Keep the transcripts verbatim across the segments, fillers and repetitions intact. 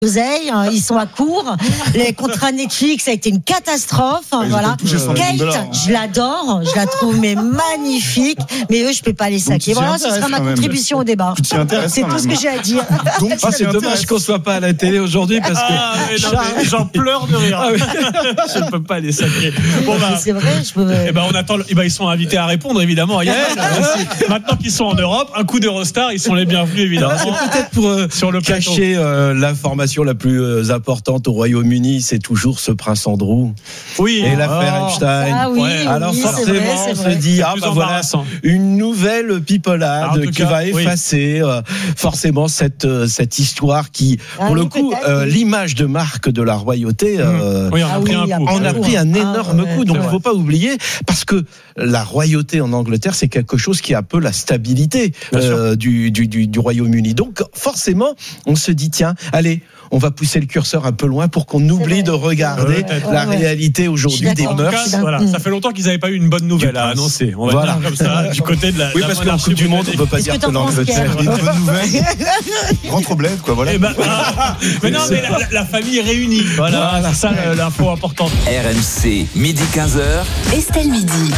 Oseille, ils sont à court. Les contrats Netflix, ça a été une catastrophe. Ouais, voilà. Kate, je l'adore, je la trouve mais magnifique. Mais eux, je peux pas les saquer. Voilà, ce sera ma contribution au débat. C'est tout ce que j'ai à dire. Donc, ah, c'est dommage qu'on soit pas à la télé aujourd'hui parce que ah, mais non, mais j'en pleure de rire. Ah, oui. Je ne peux pas les sacrer. Bon, bah, c'est vrai, je peux. Eh ben, on attend. Eh ben, ils sont invités à répondre évidemment. À Yael. Maintenant qu'ils sont en Europe, un coup d'Eurostar, ils sont les bienvenus évidemment. Non, c'est peut-être pour euh, sur le cacher euh, l'information la plus euh, importante au Royaume-Uni, c'est toujours ce prince Andrew. Oui. Et l'affaire oh, Epstein. Ah oui, ouais. Alors oui, forcément, c'est vrai, c'est on vrai. se dit ah bah voilà une nouvelle pipolade qui cas, va effacer oui. euh, forcément cette euh, cette histoire qui, ah, pour oui, le coup, euh, l'image de marque de la royauté, euh, oui, on a pris ah, oui, un coup. On a pris un énorme ah, coup. Donc il ne faut pas oublier, parce que la royauté en Angleterre, c'est quelque chose qui a un peu la stabilité euh, du, du, du, du Royaume-Uni. Donc forcément, on se dit tiens, allez, on va pousser le curseur un peu loin pour qu'on oublie de regarder ouais, la ouais. réalité aujourd'hui des mœurs. Cas, voilà. Ça fait longtemps qu'ils n'avaient pas eu une bonne nouvelle à annoncer. On va voilà. dire comme ça, du côté de la. Oui, la parce qu'en Coupe du Monde, on ne peut pas Est-ce dire que, que l'Angleterre. Une bonne nouvelle. Rentre au bled, quoi. Voilà. Eh ben, ah, mais non, mais la, la famille est réunie. Voilà, voilà. C'est ça l'info importante. R M C, midi quinze heures. Estelle Midi.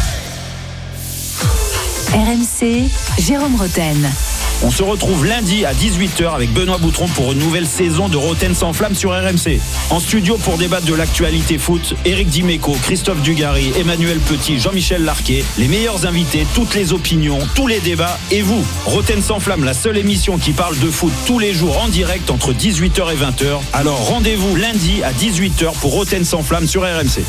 R M C, Jérôme Roten. On se retrouve lundi à dix-huit heures avec Benoît Boutron pour une nouvelle saison de Roten sans flamme sur R M C. En studio pour débattre de l'actualité foot, Éric Dimeco, Christophe Dugarry, Emmanuel Petit, Jean-Michel Larquet, les meilleurs invités, toutes les opinions, tous les débats et vous. Roten sans flamme, la seule émission qui parle de foot tous les jours en direct entre dix-huit heures et vingt heures. Alors rendez-vous lundi à dix-huit heures pour Roten sans flamme sur R M C.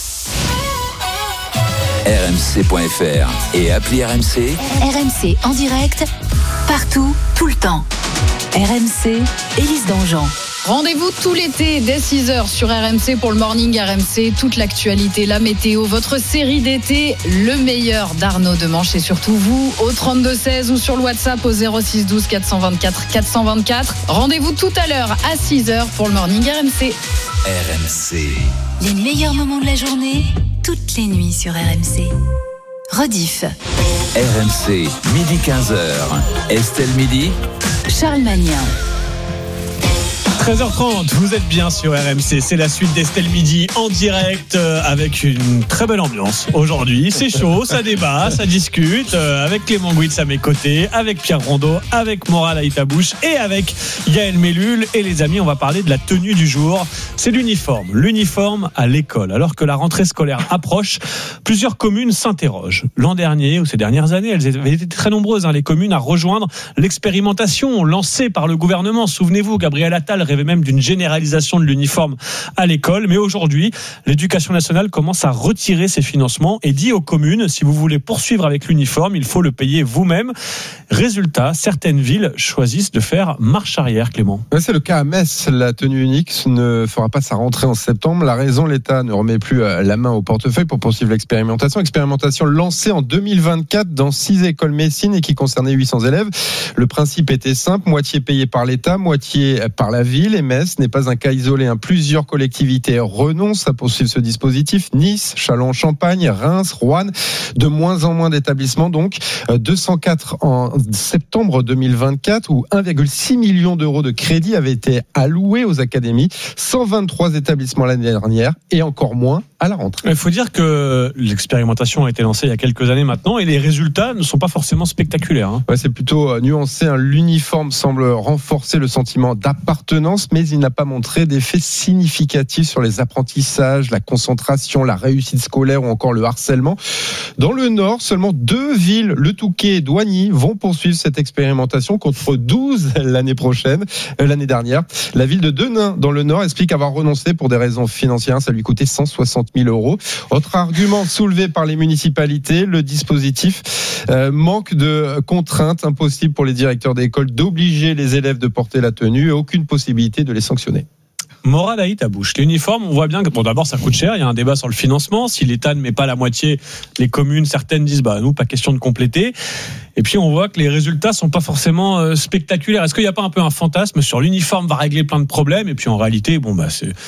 R M C point F R et appli R M C. R M C en direct, partout, tout le temps. R M C, Élise Dangean. Rendez-vous tout l'été dès six heures sur R M C pour le Morning R M C. Toute l'actualité, la météo, votre série d'été, le meilleur d'Arnaud Demanche et surtout vous au trente-deux seize ou sur le WhatsApp au zéro six douze quatre cent vingt-quatre quatre cent vingt-quatre. Rendez-vous tout à l'heure à six heures pour le Morning R M C. R M C. Les meilleurs moments de la journée, toutes les nuits sur R M C. Rediff. R M C, midi quinze heures. Estelle Midi. Charles Magnien. treize heures trente, vous êtes bien sur R M C, c'est la suite d'Estelle Midi en direct euh, avec une très belle ambiance aujourd'hui. C'est chaud, ça débat, ça discute euh, avec Clément Gouitz à mes côtés, avec Pierre Rondeau, avec Moral Aïtabouche et avec Yael Mellul. Et les amis, on va parler de la tenue du jour. C'est l'uniforme, l'uniforme à l'école. Alors que la rentrée scolaire approche, plusieurs communes s'interrogent. L'an dernier ou ces dernières années, elles avaient été très nombreuses, hein, les communes à rejoindre l'expérimentation lancée par le gouvernement. Souvenez-vous, Gabriel Attal rêvait même d'une généralisation de l'uniforme à l'école. Mais aujourd'hui, l'éducation nationale commence à retirer ses financements et dit aux communes, si vous voulez poursuivre avec l'uniforme, il faut le payer vous-même. Résultat, certaines villes choisissent de faire marche arrière, Clément. Ouais, c'est le cas à Metz. La tenue unique ne fera pas sa rentrée en septembre. La raison, l'État ne remet plus la main au portefeuille pour poursuivre l'expérimentation. Expérimentation lancée en deux mille vingt-quatre dans six écoles messines et qui concernait huit cents élèves. Le principe était simple, moitié payé par l'État, moitié par la ville. Et Metz n'est pas un cas isolé. Hein. Plusieurs collectivités renoncent à poursuivre ce dispositif. Nice, Châlons-en-Champagne, Reims, Roanne. De moins en moins d'établissements. Donc, deux cent quatre en septembre deux mille vingt-quatre, où un virgule six million d'euros de crédit avaient été alloués aux académies. cent vingt-trois établissements l'année dernière et encore moins à la rentrée. Il faut dire que l'expérimentation a été lancée il y a quelques années maintenant et les résultats ne sont pas forcément spectaculaires. Hein. Ouais, c'est plutôt nuancé. Hein. L'uniforme semble renforcer le sentiment d'appartenance, mais il n'a pas montré d'effet significatif sur les apprentissages, la concentration, la réussite scolaire ou encore le harcèlement. Dans le Nord, seulement deux villes, Le Touquet et Douagny, vont poursuivre cette expérimentation contre douze l'année prochaine, euh, l'année dernière. La ville de Denain, dans le Nord, explique avoir renoncé pour des raisons financières. Ça lui coûtait cent soixante mille euros. Autre argument soulevé par les municipalités, le dispositif euh, manque de contraintes, impossible pour les directeurs d'école d'obliger les élèves de porter la tenue et aucune possibilité de les sanctionner. Moral Aïtabouche, l'uniforme, on voit bien que bon, d'abord ça coûte cher, il y a un débat sur le financement, si l'État ne met pas la moitié, les communes, certaines disent bah nous pas question de compléter. Et puis on voit que les résultats sont pas forcément euh, spectaculaires. Est-ce qu'il n'y a pas un peu un fantasme sur l'uniforme va régler plein de problèmes et puis en réalité bon bah c'est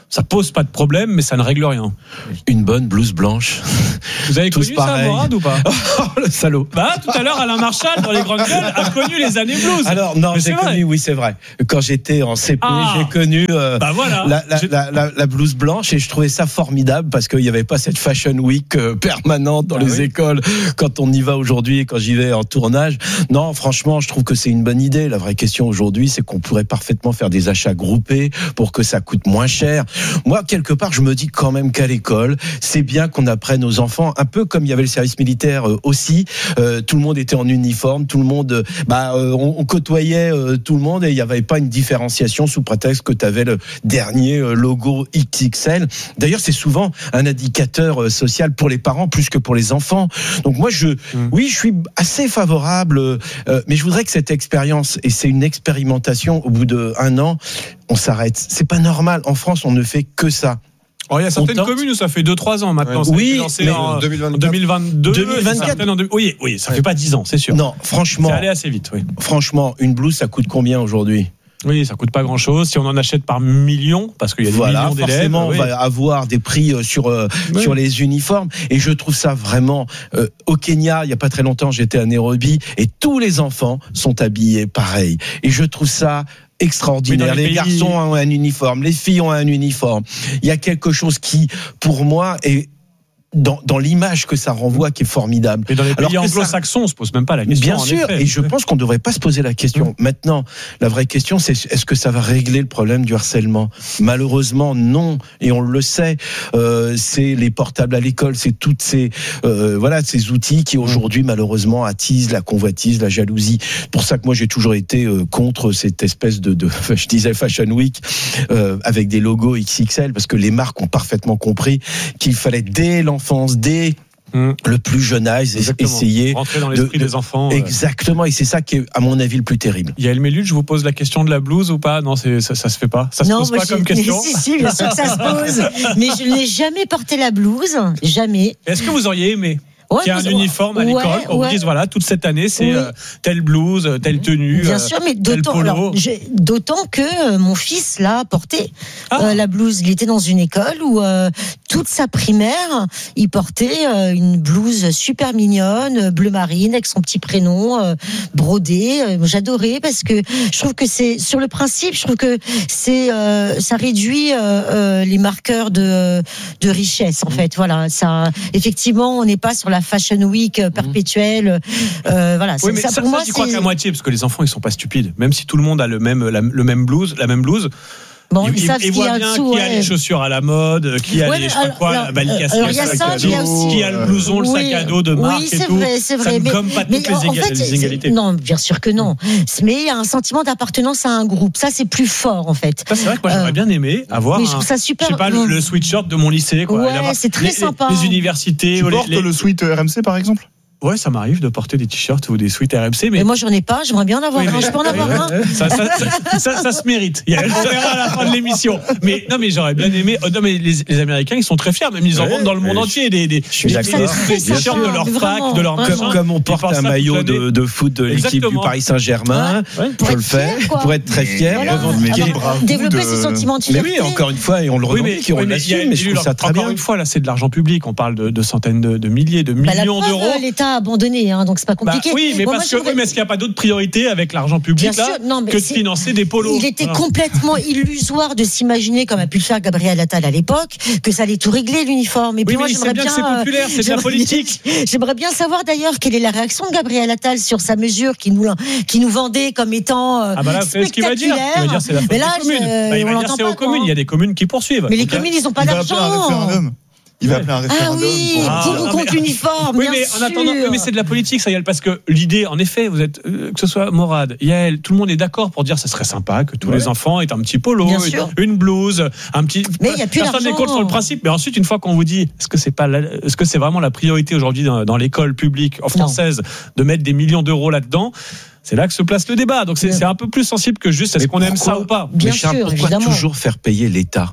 Ça pose pas de problème, mais ça ne règle rien. Une bonne blouse blanche. Vous avez Tous connu pareil. ça, Morad, ou pas? Oh, le salaud. Bah, tout à l'heure, Alain Marchal, dans les grandes gueules, a connu les années blues. Alors, non, mais j'ai connu, oui, c'est vrai. Quand j'étais en C P, ah, j'ai connu euh, bah voilà. la, la, la, la, la blouse blanche et je trouvais ça formidable parce qu'il n'y avait pas cette fashion week euh, permanente dans ah, les oui. écoles quand on y va aujourd'hui et quand j'y vais en tournage. Non, franchement, je trouve que c'est une bonne idée. La vraie question aujourd'hui, c'est qu'on pourrait parfaitement faire des achats groupés pour que ça coûte moins cher. Moi, quelque part, je me dis quand même qu'à l'école, c'est bien qu'on apprenne aux enfants, un peu comme il y avait le service militaire euh, aussi, euh, tout le monde était en uniforme, tout le monde, euh, bah, euh, on, on côtoyait euh, tout le monde et il n'y avait pas une différenciation sous prétexte que tu avais le dernier euh, logo X X L. D'ailleurs, c'est souvent un indicateur euh, social pour les parents plus que pour les enfants. Donc moi, je, mmh. oui, je suis assez favorable, euh, mais je voudrais que cette expérience, et c'est une expérimentation, au bout d'un an, on s'arrête. C'est pas normal. En France, on ne fait que ça. Alors, il y a certaines communes où ça fait deux trois ans maintenant. Ouais. Oui, mais en deux mille vingt-deux, deux mille vingt-quatre. En deux... Oui, oui, ça fait pas dix ans, c'est sûr. Non, franchement. C'est allé assez vite, oui. Franchement, une blouse, ça coûte combien aujourd'hui ? Oui, ça coûte pas grand-chose. Si on en achète par millions, parce qu'il y a des voilà, millions d'élèves, forcément, oui. on va avoir des prix sur euh, oui. sur les uniformes. Et je trouve ça vraiment. Euh, au Kenya, il y a pas très longtemps, j'étais à Nairobi et tous les enfants sont habillés pareil. Et je trouve ça extraordinaire. Les, les pays... garçons ont un uniforme, les filles ont un uniforme. Il y a quelque chose qui, pour moi, est Dans, dans l'image que ça renvoie, qui est formidable. Mais dans les pays anglo-saxons, ça... on se pose même pas la question. Bien sûr, effet. Et je pense qu'on ne devrait pas se poser la question. Mmh. Maintenant, la vraie question, c'est est-ce que ça va régler le problème du harcèlement ? Malheureusement, non, et on le sait. Euh, c'est les portables à l'école, c'est toutes ces euh, voilà ces outils qui aujourd'hui, malheureusement, attisent la convoitise, la jalousie. C'est pour ça que moi, j'ai toujours été euh, contre cette espèce de, de je disais Fashion Week euh, avec des logos X X L, parce que les marques ont parfaitement compris qu'il fallait dès l'enfance L'enfance, dès mmh. le plus jeune âge, exactement. Essayer rentrer dans l'esprit de, des enfants. Exactement, et c'est ça qui est, à mon avis, le plus terrible. Yael Mélude, je vous pose la question de la blouse ou pas ? Non, c'est, ça, ça se fait pas. Ça se non, pose pas comme question. Si, si, bien sûr que ça se pose. Mais je n'ai jamais porté la blouse, jamais. Est-ce que vous auriez aimé ? Ouais, qu'il y a un uniforme à l'école, ouais, on ouais. vous dise voilà, toute cette année c'est oui. euh, telle blouse, telle tenue, bien sûr, mais d'autant, alors, d'autant que euh, mon fils l'a porté ah. euh, la blouse. Il était dans une école où euh, toute sa primaire, il portait euh, une blouse super mignonne, bleu marine, avec son petit prénom euh, brodé. Euh, j'adorais parce que je trouve que c'est sur le principe, je trouve que c'est euh, ça réduit euh, euh, les marqueurs de de richesse en fait. Voilà, ça effectivement, on n'est pas sur la Fashion Week perpétuelle, euh, voilà. Oui, mais ça, ça pour ça, moi, j'y crois qu'à moitié, parce que les enfants, ils sont pas stupides. Même si tout le monde a le même, la, le même blouse, la même blouse. Bon, ils, ils, ils voient bien dessous, qui ouais. a les chaussures à la mode, qui a ouais, les, je sais pas quoi, la balicasque, le sac à dos, qui a le blouson, le oui, sac à dos de marque oui, et tout. Vrai, c'est vrai, ça mais, ne gomme pas mais toutes les, éga- fait, les inégalités. Non, bien sûr que non. Mais il y a un sentiment d'appartenance à un groupe. Ça, c'est plus fort, en fait. Ça, c'est vrai que moi, j'aurais bien aimé avoir. Mais je trouve ça super. Je sais pas, le, le sweatshirt de mon lycée, quoi. Ouais, c'est très les, sympa. Les, les universités. Tu portes le sweat R M C, par exemple ? Ouais, ça m'arrive de porter des t-shirts ou des sweats R M C, mais, mais moi j'en ai pas. J'aimerais bien en avoir oui, un. Je peux en avoir un. Ça, ça, ça, ça, ça se mérite. Il y a le verra à la fin de l'émission. Mais non, mais j'aurais bien aimé. Oh, non, mais les, les Américains, ils sont très fiers. Même ils en ouais, vendent dans le monde je, entier des des, des, des, des t-shirts de leur fac, de leur machin. Comme, comme on porte un maillot de, de foot de l'équipe Exactement. du Paris Saint-Germain, ouais, ouais. je le fais pour être très fier. Développer ce sentiment de fierté. Mais oui, encore une fois, et on le revendique, on l'assume. Mais je trouve ça très bien. Encore une fois, là, c'est de l'argent public. On parle de centaines de milliers, de millions d'euros. L'État a abandonné. Donc c'est pas compliqué. Bah oui, mais bon, parce que oui, mais est-ce qu'il n'y a pas d'autres priorités avec l'argent public là, sûr, non, que de financer des polos ? Il était voilà. complètement illusoire de s'imaginer, comme a pu le faire Gabriel Attal à l'époque, que ça allait tout régler l'uniforme. Et puis oui, moi, mais j'aimerais bien, bien que c'est populaire, c'est de la politique. J'aimerais bien savoir d'ailleurs quelle est la réaction de Gabriel Attal sur sa mesure qui nous qui nous vendait comme étant euh, ah bah là, c'est ce qu'il va dire. Il va dire c'est la faute mais là, des communes. Je, bah, il va on dire c'est pas, aux communes. Il y a des communes qui poursuivent. Mais les communes, ils n'ont pas d'argent. Il va appeler un référendum. Ah oui, pour, ah, pour ou contre l'uniforme. Oui, bien mais sûr. en attendant, mais c'est de la politique, ça y est, parce que l'idée, en effet, vous êtes, euh, que ce soit Morad, Yael, tout le monde est d'accord pour dire que ça serait sympa que tous ouais. les enfants aient un petit polo, une, une blouse, un petit. Mais il y a plus personne n'est contre sur le principe. Mais ensuite, une fois qu'on vous dit, est-ce que c'est pas, la, est-ce que c'est vraiment la priorité aujourd'hui dans, dans l'école publique française non. de mettre des millions d'euros là-dedans? C'est là que se place le débat. Donc c'est, c'est un peu plus sensible que juste est-ce mais qu'on pourquoi, aime ça ou pas. Bien mais sûr, pourquoi évidemment. toujours faire payer l'État?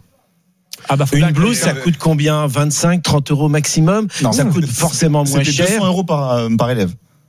Ah bah une blouse, ça coûte combien ? vingt-cinq, trente euros maximum. Non, ça coûte forcément moins cher. deux cents euros par, euh, par élève.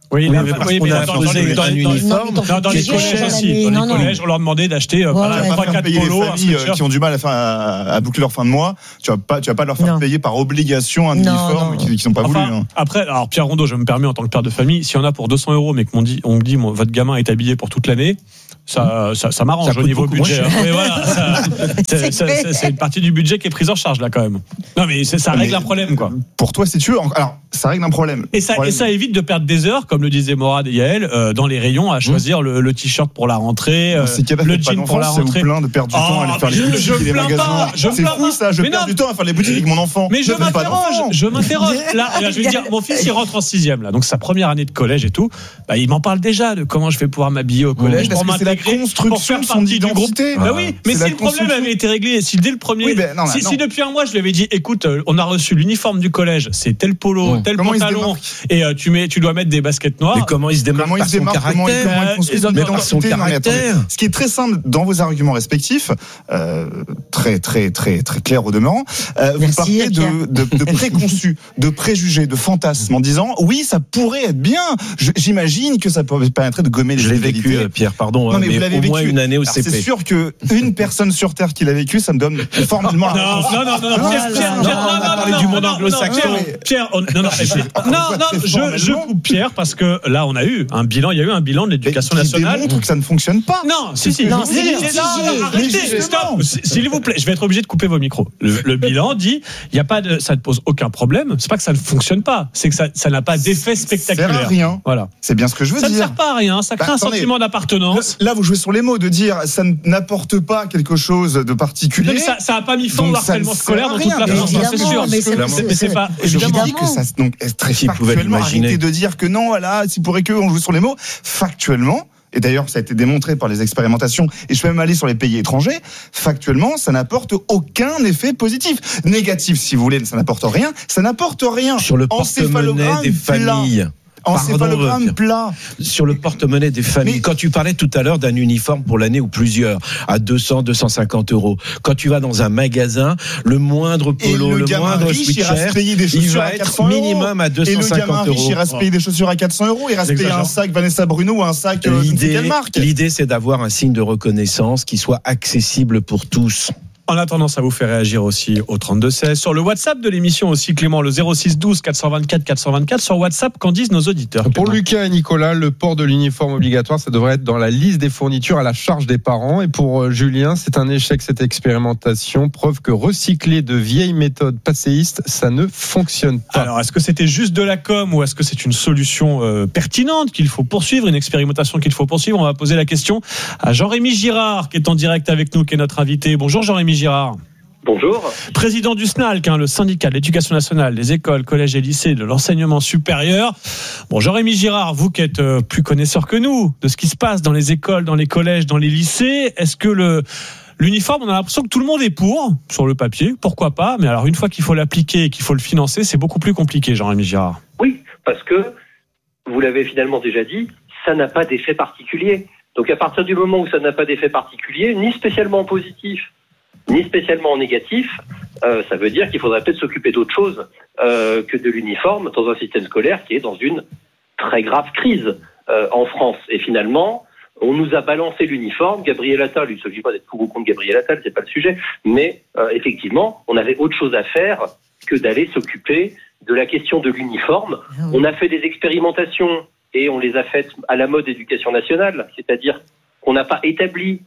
Oui, Oui, là, mais parce oui, qu'on mais a dans, imposé dans, un dans, uniforme. dans, dans, dans les plusieurs collèges aussi. années. Dans Non, les non. collèges, on leur demandait d'acheter euh, Ouais, voilà, ouais. Tu vas trois pas faire quatre payer les polos, un familles euh, sweatshirt. qui ont du mal à, faire, à, à boucler leur fin de mois. Tu vas pas, tu vas pas leur faire Non. payer par obligation un Non, uniforme non. qui, qui sont pas Enfin, voulus. Hein. Après, alors Pierre Rondeau, je me permets en tant que père de famille, si on a pour deux cents euros, mais qu'on dit, on me dit, mon, votre gamin est habillé pour toute l'année, ça, ça, ça m'arrange Ça au coûte niveau beaucoup moins budget. cher. hein. Mais voilà, ça- c'est, c'est, c'est, c'est une partie du budget qui est prise en charge là quand même. Non, mais c'est, ça règle Mais un problème quoi. Pour toi, si tu veux. Alors, ça règle un problème. Et ça, Problème. et ça évite de perdre des heures, comme le disaient Morad et Yael, euh, dans les rayons à choisir le, le t-shirt pour la rentrée, euh, Dans ces cas-là, le faites pas jean pour la d'enfants, ça vous rentrée. plaint de perdre du temps à aller Oh, faire les je- boutiques je et les me plains magasins. pas, je me C'est plains fou pas. ça, je Mais perds non. du temps à faire les boutiques avec mon enfant. Mais je Ne faites pas m'interroge, d'enfants. je m'interroge. Là, là, je veux dire, mon fils, il rentre en sixième, là, donc sa première année de collège et tout. Bah, il m'en parle déjà de comment je vais pouvoir m'habiller au collège Oui, parce pour que c'est la m'intégrer, construction pour faire de son partie du groupe. identité. Bah oui, mais C'est si la le problème construction. avait été réglé, si dès le premier, Oui, ben, non, si, non. si depuis un mois je lui avais dit, écoute, euh, on a reçu l'uniforme du collège, c'est tel polo, Mmh. tel Comment il se pantalon, démarque et euh, tu mets, tu dois mettre des baskets noires. Mais comment il se démarque Comment il par se son démarque, comment il, caractère comment il Euh, construit ils son ont- mais par son identité. Non, mais attendez. caractère. Ce qui est très simple dans vos arguments respectifs, euh, très très très très clair au demeurant, euh, vous Merci, parlez Pierre. de, de, de préconçus, de préjugés, de fantasmes, en disant oui, ça pourrait être bien. Je- J'imagine que ça permettrait de gommer les Je l'ai vécu, inégalités. euh, Pierre, pardon, Non, hein, mais vous mais l'avez au moins vécu. une année au Alors, C P. c'est sûr que une personne sur terre qui l'a vécu, ça me donne formellement la Non, réponse. non, non, non, non, Non, Pierre, non, Pierre, non, Pierre, non, non, on a non, parlé non, du non, monde non, anglo-saxon, non, mais- Pierre, on- non, non, non, non, très je, je formellement. coupe Pierre parce que là, on a eu un bilan, il y a eu un bilan de Mais l'éducation qui nationale. démontre que ça ne fonctionne pas. Non, si, si, Non, si, c'est si, bien, si, si, non, si. non, Mais arrêtez, justement. stop, s'il vous plaît, je vais être obligé de couper vos micros. Le, le bilan dit, il y a pas de, ça ne pose aucun problème. C'est pas que ça ne fonctionne pas, c'est que ça, ça n'a pas d'effet Ça sert à spectaculaire. rien. Voilà. C'est bien ce que je veux Ça ne dire. sert pas à rien, ça crée Bah, un attendez. sentiment d'appartenance. Là, vous jouez sur les mots de dire ça n'apporte pas quelque chose de particulier. Mais ça, ça a pas mis fin Donc, au ça ne harcèlement sert scolaire à dans rien. toute la Mais France, ça, c'est évidemment, sûr. mais c'est- Mais c'est- mais c'est pas, Je vous évidemment. dis que ça, donc, est très Qui pouvait factuellement, l'imaginer. arrêtez de dire que non, voilà, s'il pourrait que, on joue sur les mots. Factuellement, et d'ailleurs, ça a été démontré par les expérimentations, et je peux même aller sur les pays étrangers, factuellement, ça n'apporte aucun effet positif. Négatif, si vous voulez, ça n'apporte rien. Ça n'apporte rien. Sur le porte-monnaie Encéphalogramme des plat. familles. Encéphalogramme Pardon, plat. Sur le porte-monnaie des familles. Mais- Quand tu parlais tout à l'heure d'un uniforme pour l'année ou plusieurs, à deux cents, deux cent cinquante euros. Quand tu vas dans un magasin, le moindre Et polo, le le, gamin moindre riche, il ira se sweatshirt, payer des il chaussures va à être 400 euros. minimum à Et le gamin deux cent cinquante riche, euros. il ira se payer des chaussures à quatre cents euros. Il ira se payer J'exagère. un sac Vanessa Bruno ou un sac euh, je ne sais L'idée, quelle marque. l'idée, c'est d'avoir un signe de reconnaissance qui soit accessible pour tous. En attendant, ça vous fait réagir aussi au trente-deux seize. Sur le WhatsApp de l'émission aussi, Clément, le zéro six douze quatre cent vingt-quatre quatre cent vingt-quatre. Sur WhatsApp, qu'en disent nos auditeurs? Pour Clément Lucas et Nicolas, le port de l'uniforme obligatoire, ça devrait être dans la liste des fournitures à la charge des parents. Et pour euh, Julien, c'est un échec cette expérimentation. Preuve que recycler de vieilles méthodes passéistes, ça ne fonctionne pas. Alors, est-ce que c'était juste de la com ou est-ce que c'est une solution euh, pertinente qu'il faut poursuivre, une expérimentation qu'il faut poursuivre? On va poser la question à Jean-Rémy Girard, qui est en direct avec nous, qui est notre invité. Bonjour Jean-Rémy Girard. Bonjour. Président du S N A L C, hein, le syndicat de l'éducation nationale, des écoles, collèges et lycées, de l'enseignement supérieur. Bon, Jean-Rémy Girard, vous qui êtes euh, plus connaisseur que nous de ce qui se passe dans les écoles, dans les collèges, dans les lycées, est-ce que le l'uniforme, on a l'impression que tout le monde est pour, sur le papier, pourquoi pas, mais alors une fois qu'il faut l'appliquer et qu'il faut le financer, c'est beaucoup plus compliqué, Jean-Rémy Girard. Oui, parce que, vous l'avez finalement déjà dit, ça n'a pas d'effet particulier. Donc à partir du moment où ça n'a pas d'effet particulier, ni spécialement en positif, ni spécialement en négatif, euh, ça veut dire qu'il faudrait peut-être s'occuper d'autre chose euh, que de l'uniforme dans un système scolaire qui est dans une très grave crise euh, en France. Et finalement, on nous a balancé l'uniforme. Gabriel Attal, il ne s'agit pas d'être pour ou contre Gabriel Attal, c'est pas le sujet, mais euh, effectivement, on avait autre chose à faire que d'aller s'occuper de la question de l'uniforme. On a fait des expérimentations et on les a faites à la mode éducation nationale, c'est-à-dire qu'on n'a pas établi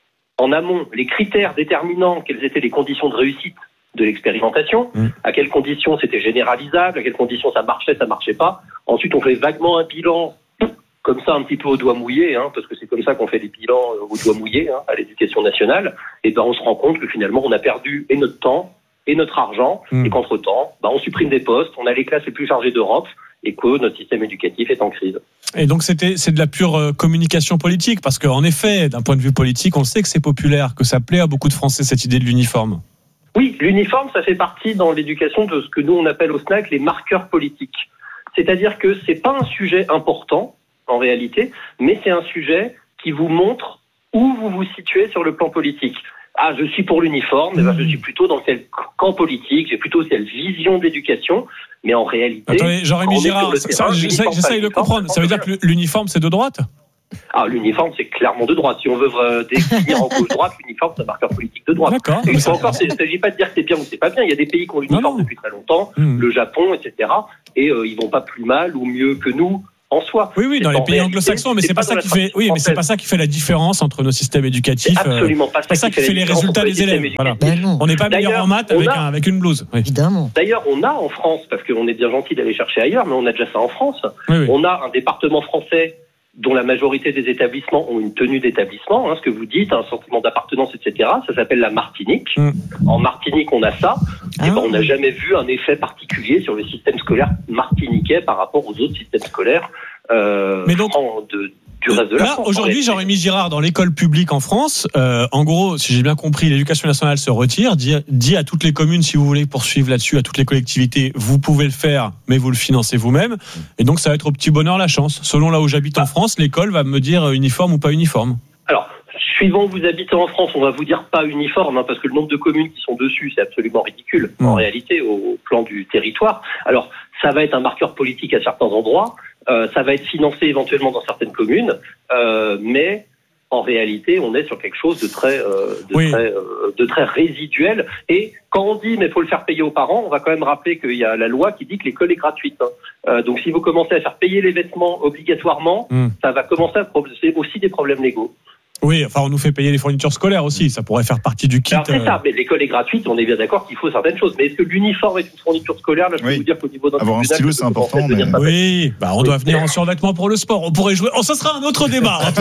en amont les critères déterminant quelles étaient les conditions de réussite de l'expérimentation, mmh. à quelles conditions c'était généralisable, à quelles conditions ça marchait, ça marchait pas. Ensuite, on fait vaguement un bilan, comme ça, un petit peu au doigt mouillé, hein, parce que c'est comme ça qu'on fait des bilans au doigt mouillé hein, à l'éducation nationale. Et ben, on se rend compte que finalement, on a perdu et notre temps et notre argent, mmh. et qu'entre-temps, ben, on supprime des postes, on a les classes les plus chargées d'Europe, et que notre système éducatif est en crise. Et donc c'était c'est de la pure euh, communication politique, parce qu'en effet, d'un point de vue politique, on sait que c'est populaire, que ça plaît à beaucoup de Français cette idée de l'uniforme. Oui, l'uniforme, ça fait partie dans l'éducation de ce que nous on appelle au S N A C les marqueurs politiques. C'est-à-dire que c'est pas un sujet important en réalité, mais c'est un sujet qui vous montre où vous vous situez sur le plan politique. ah, je suis pour l'uniforme, mais ben, je suis plutôt dans quel camp politique, j'ai plutôt cette vision d'éducation, mais en réalité... Attendez, Jean-Rémy Girard, ça, terrain, j'essaie, j'essaie de comprendre, ça veut dire que l'uniforme, c'est de droite ? Ah, l'uniforme, c'est clairement de droite. Si on veut euh, définir en gauche-droite, l'uniforme, c'est un marqueur politique de droite. D'accord. Et ça encore, il ne s'agit pas de dire que c'est bien ou c'est pas bien. Il y a des pays qui ont l'uniforme non, non. depuis très longtemps, mmh. le Japon, et cetera. Et euh, ils vont pas plus mal ou mieux que nous en soi. Oui, oui, dans les pays anglo-saxons, mais c'est, c'est pas, pas ça qui fait. Oui, mais c'est pas ça qui fait la différence entre nos systèmes éducatifs. C'est absolument pas ça, c'est pas ça qui fait les résultats des élèves. Voilà. Ben on n'est pas meilleur en maths avec, a, un, avec une blouse. Oui. Évidemment. D'ailleurs, on a en France, parce qu'on est bien gentil d'aller chercher ailleurs, mais on a déjà ça en France. Oui, oui. On a un département français dont la majorité des établissements ont une tenue d'établissement, hein, ce que vous dites, un sentiment d'appartenance, et cetera. Ça s'appelle la Martinique. Mm. En Martinique, on a ça. Ah. Et ben, on n'a jamais vu un effet particulier sur le système scolaire martiniquais par rapport aux autres systèmes scolaires euh, Mais donc, de, du reste de la là, France. Aujourd'hui, Jean-Rémy Girard, dans l'école publique en France, euh, en gros, si j'ai bien compris, l'éducation nationale se retire, dit, dit à toutes les communes, si vous voulez poursuivre là-dessus, à toutes les collectivités, vous pouvez le faire, mais vous le financez vous-même. Et donc, ça va être au petit bonheur la chance. Selon là où j'habite en France, l'école va me dire uniforme ou pas uniforme. Alors, suivant où vous habitez en France, on va vous dire pas uniforme, hein, parce que le nombre de communes qui sont dessus, c'est absolument ridicule, mmh. en réalité, au, au plan du territoire. Alors, ça va être un marqueur politique à certains endroits, euh, ça va être financé éventuellement dans certaines communes, euh, mais en réalité, on est sur quelque chose de très, euh, de, oui. très euh, de très résiduel. Et quand on dit mais il faut le faire payer aux parents, on va quand même rappeler qu'il y a la loi qui dit que l'école est gratuite. Hein. Euh, donc si vous commencez à faire payer les vêtements obligatoirement, mmh. ça va commencer à poser aussi des problèmes légaux. Oui, enfin, on nous fait payer les fournitures scolaires aussi. Ça pourrait faire partie du kit. Alors c'est ça, mais l'école est gratuite. On est bien d'accord qu'il faut certaines choses. Mais est-ce que l'uniforme est une fourniture scolaire ? Là, je peux oui. vous dire qu'au niveau d'un avoir un stylo, c'est important. Mais... Oui, bah, on oui. doit venir en survêtement pour le sport. On pourrait jouer. Oh, ça sera un autre débat. En tout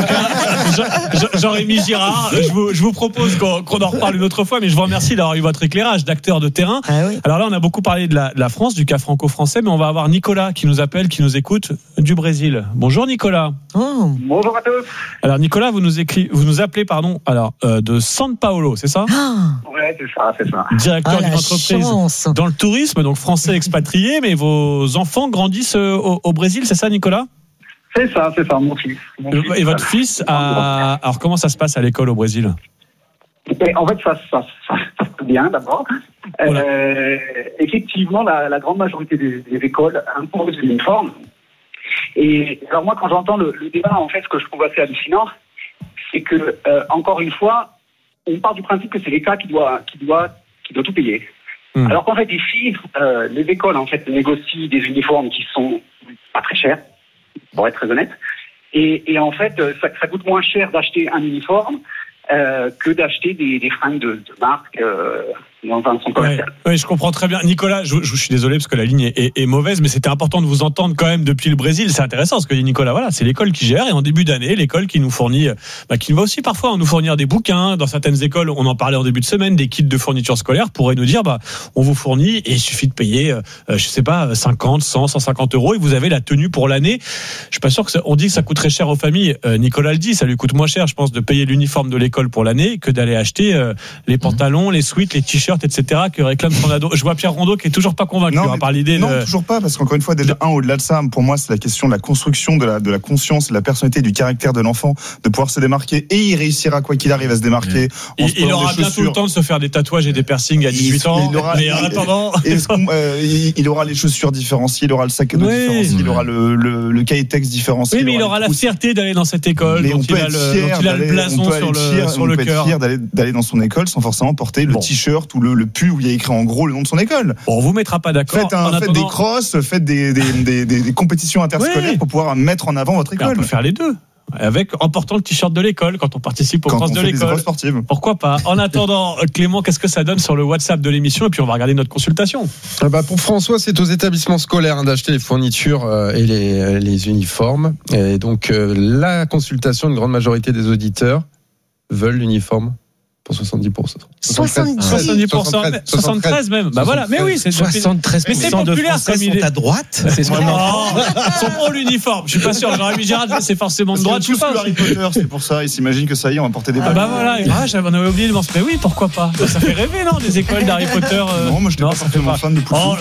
cas, Jean-Rémy Girard, je vous, je vous propose qu'on, qu'on en reparle une autre fois. Mais je vous remercie d'avoir eu votre éclairage d'acteur de terrain. Ah oui. Alors là, on a beaucoup parlé de la, de la France, du cas franco-français, mais on va avoir Nicolas qui nous appelle, qui nous écoute du Brésil. Bonjour Nicolas. Oh. Bonjour à tous. Alors Nicolas, vous nous écrit, vous nous appelez, pardon. Alors, euh, de São Paulo, c'est ça ? Ah. Ouais, c'est ça, c'est ça. Directeur ah, d'une entreprise chance. Dans le tourisme, donc français expatrié, mais vos enfants grandissent au, au Brésil, c'est ça, Nicolas ? C'est ça, c'est ça, mon fils. Mon et fils votre fils a... Alors, comment ça se passe à l'école au Brésil ? Et en fait, ça, ça, ça, ça se passe bien d'abord. Voilà. Euh, effectivement, la, la grande majorité des, des écoles imposent l'uniforme. Et alors moi, quand j'entends le, le débat, en fait, ce que je trouve assez hallucinant, c'est que, euh, encore une fois, on part du principe que c'est l'État qui doit, qui doit, qui doit tout payer. Mmh. Alors qu'en fait, ici, euh, les écoles, en fait, négocient des uniformes qui sont pas très chers, pour être très honnête. Et, et en fait, ça, ça coûte moins cher d'acheter un uniforme euh, que d'acheter des, des fringues de, de marque euh, dans un centre commercial. Oui, ouais, je comprends très bien. Nicolas, je, je suis désolé parce que la ligne est, est, est mauvaise, mais c'était important de vous entendre quand même depuis le Brésil. C'est intéressant ce que dit Nicolas. Voilà, c'est l'école qui gère et en début d'année, l'école qui nous fournit, bah, qui va aussi parfois nous fournir des bouquins. Dans certaines écoles, on en parlait en début de semaine, des kits de fourniture scolaire pourraient nous dire, bah, on vous fournit et il suffit de payer, euh, je sais pas, cinquante, cent, cent cinquante euros et vous avez la tenue pour l'année. Je suis pas sûr que ça, on dit que ça coûte très cher aux familles. Euh, Nicolas le dit, ça lui coûte moins cher, je pense, de payer l'uniforme de l'école pour l'année que d'aller acheter euh, les pantalons, les sweats, les t-shirts, et cetera que réclame son ado. Je vois Pierre Rondeau qui est toujours pas convaincu non, hein, par l'idée. Non, de... toujours pas, parce qu'encore une fois, déjà un au-delà de ça, pour moi, c'est la question de la construction de la de la conscience, de la personnalité, du caractère de l'enfant, de pouvoir se démarquer et il réussira quoi qu'il arrive à se démarquer. Il, il aura bientôt le temps de se faire des tatouages et des piercings à dix-huit il, ans. Il aura, mais en attendant, euh, il, il aura les chaussures différenciées, il aura le sac à dos oui, différencié, oui. il aura le le, le cahier de texte différencié. Oui, mais il aura, il aura la fierté d'aller dans cette école. Mais dont on peut il a le, dont il a le blason sur le sur le cœur. Fier d'aller d'aller dans son école sans forcément porter le t-shirt ou le le pull où il y a écrit en gros le nom de son école. Bon, on vous mettra pas d'accord. Faites, un, faites attendant... des crosses, faites des, des, des, des, des compétitions interscolaires oui. pour pouvoir mettre en avant votre école. Mais on peut faire les deux. Avec, en portant le t-shirt de l'école quand on participe aux crosses de l'école. Pourquoi pas? En attendant, Clément, qu'est-ce que ça donne sur le WhatsApp de l'émission? Et puis on va regarder notre consultation. Ah bah pour François, c'est aux établissements scolaires hein, d'acheter les fournitures euh, et les, les uniformes. Et donc euh, la consultation, une grande majorité des auditeurs veulent l'uniforme. Pour soixante-dix pour cent. soixante-dix pour cent. soixante-treize même. Bah voilà, mais oui, c'est soixante-treize pour cent de Français sont à droite. C'est ce qu'on Ils sont pour l'uniforme. Je suis pas sûr. Jean-Rémy Girard, c'est forcément de droite. Je suis pas. Harry Potter, c'est pour ça. Ils s'imaginent que ça y est, on va porter des. Ah bah voilà. Ah, j'avais oublié de penser. Mais oui, pourquoi pas? Ça fait rêver, non, des écoles d'Harry Potter. Non, moi je n'ai pas forcément fan de Poudlard.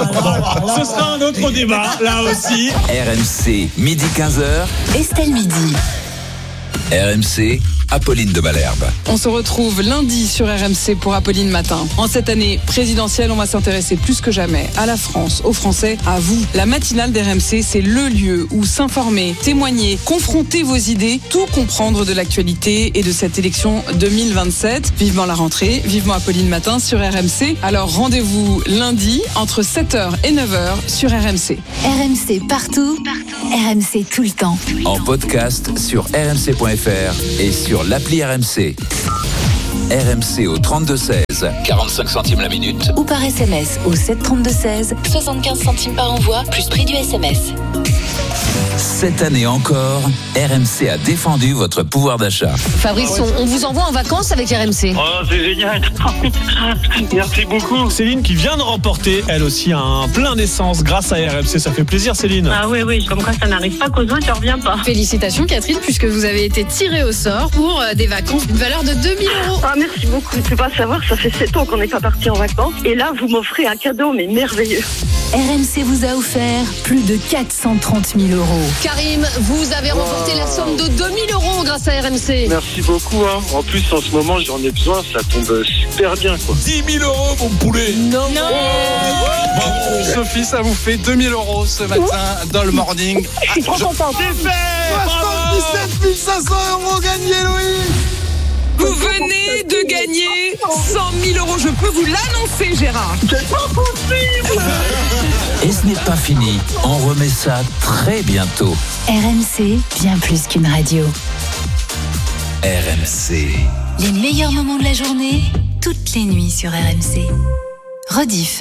Ce sera un autre débat, là aussi. R M C, midi quinze heures. Estelle Midi. R M C, Apolline de Malherbe. On se retrouve lundi sur R M C pour Apolline Matin. En cette année présidentielle, on va s'intéresser plus que jamais à la France, aux Français, à vous. La matinale d'R M C, c'est le lieu où s'informer, témoigner, confronter vos idées, tout comprendre de l'actualité et de cette élection deux mille vingt-sept. Vivement la rentrée, vivement Apolline Matin sur R M C. Alors rendez-vous lundi entre sept heures et neuf heures sur R M C. R M C partout, partout. R M C tout le temps. En podcast sur r m c point f r et sur l'appli R M C. R M C au trente-deux seize, quarante-cinq centimes la minute. Ou par S M S au sept trente-deux seize, soixante-quinze centimes par envoi, plus prix du S M S. Cette année encore, R M C a défendu votre pouvoir d'achat. Fabrice, on, on vous envoie en vacances avec R M C. Oh, c'est génial. Merci beaucoup. Céline qui vient de remporter, elle aussi, un plein d'essence grâce à R M C. Ça fait plaisir, Céline. Ah oui, oui, comme quoi ça n'arrive pas qu'aux autres, ça revient pas. Félicitations, Catherine, puisque vous avez été tirée au sort pour euh, des vacances d'une valeur de deux mille euros. Ah, merci beaucoup. Tu peux pas savoir, ça fait sept ans qu'on n'est pas parti en vacances. Et là, vous m'offrez un cadeau, mais merveilleux. R M C vous a offert plus de quatre cent trente mille euros. Karim, vous avez remporté la somme de deux mille euros grâce à R M C. Merci beaucoup. Hein. En plus, en ce moment, j'en ai besoin. Ça tombe super bien, quoi. dix mille euros, mon poulet. Non. non. Bravo, Sophie, ça vous fait deux mille euros ce matin dans le morning. Je suis trop contente. C'est fait. soixante-dix-sept mille cinq cents euros gagnés, Louis. Vous venez de gagner cent mille euros. Je peux vous l'annoncer, Gérard. C'est pas possible. Et ce n'est pas fini. On remet ça très bientôt. R M C, bien plus qu'une radio. R M C. Les meilleurs moments de la journée, toutes les nuits sur R M C. Rediff.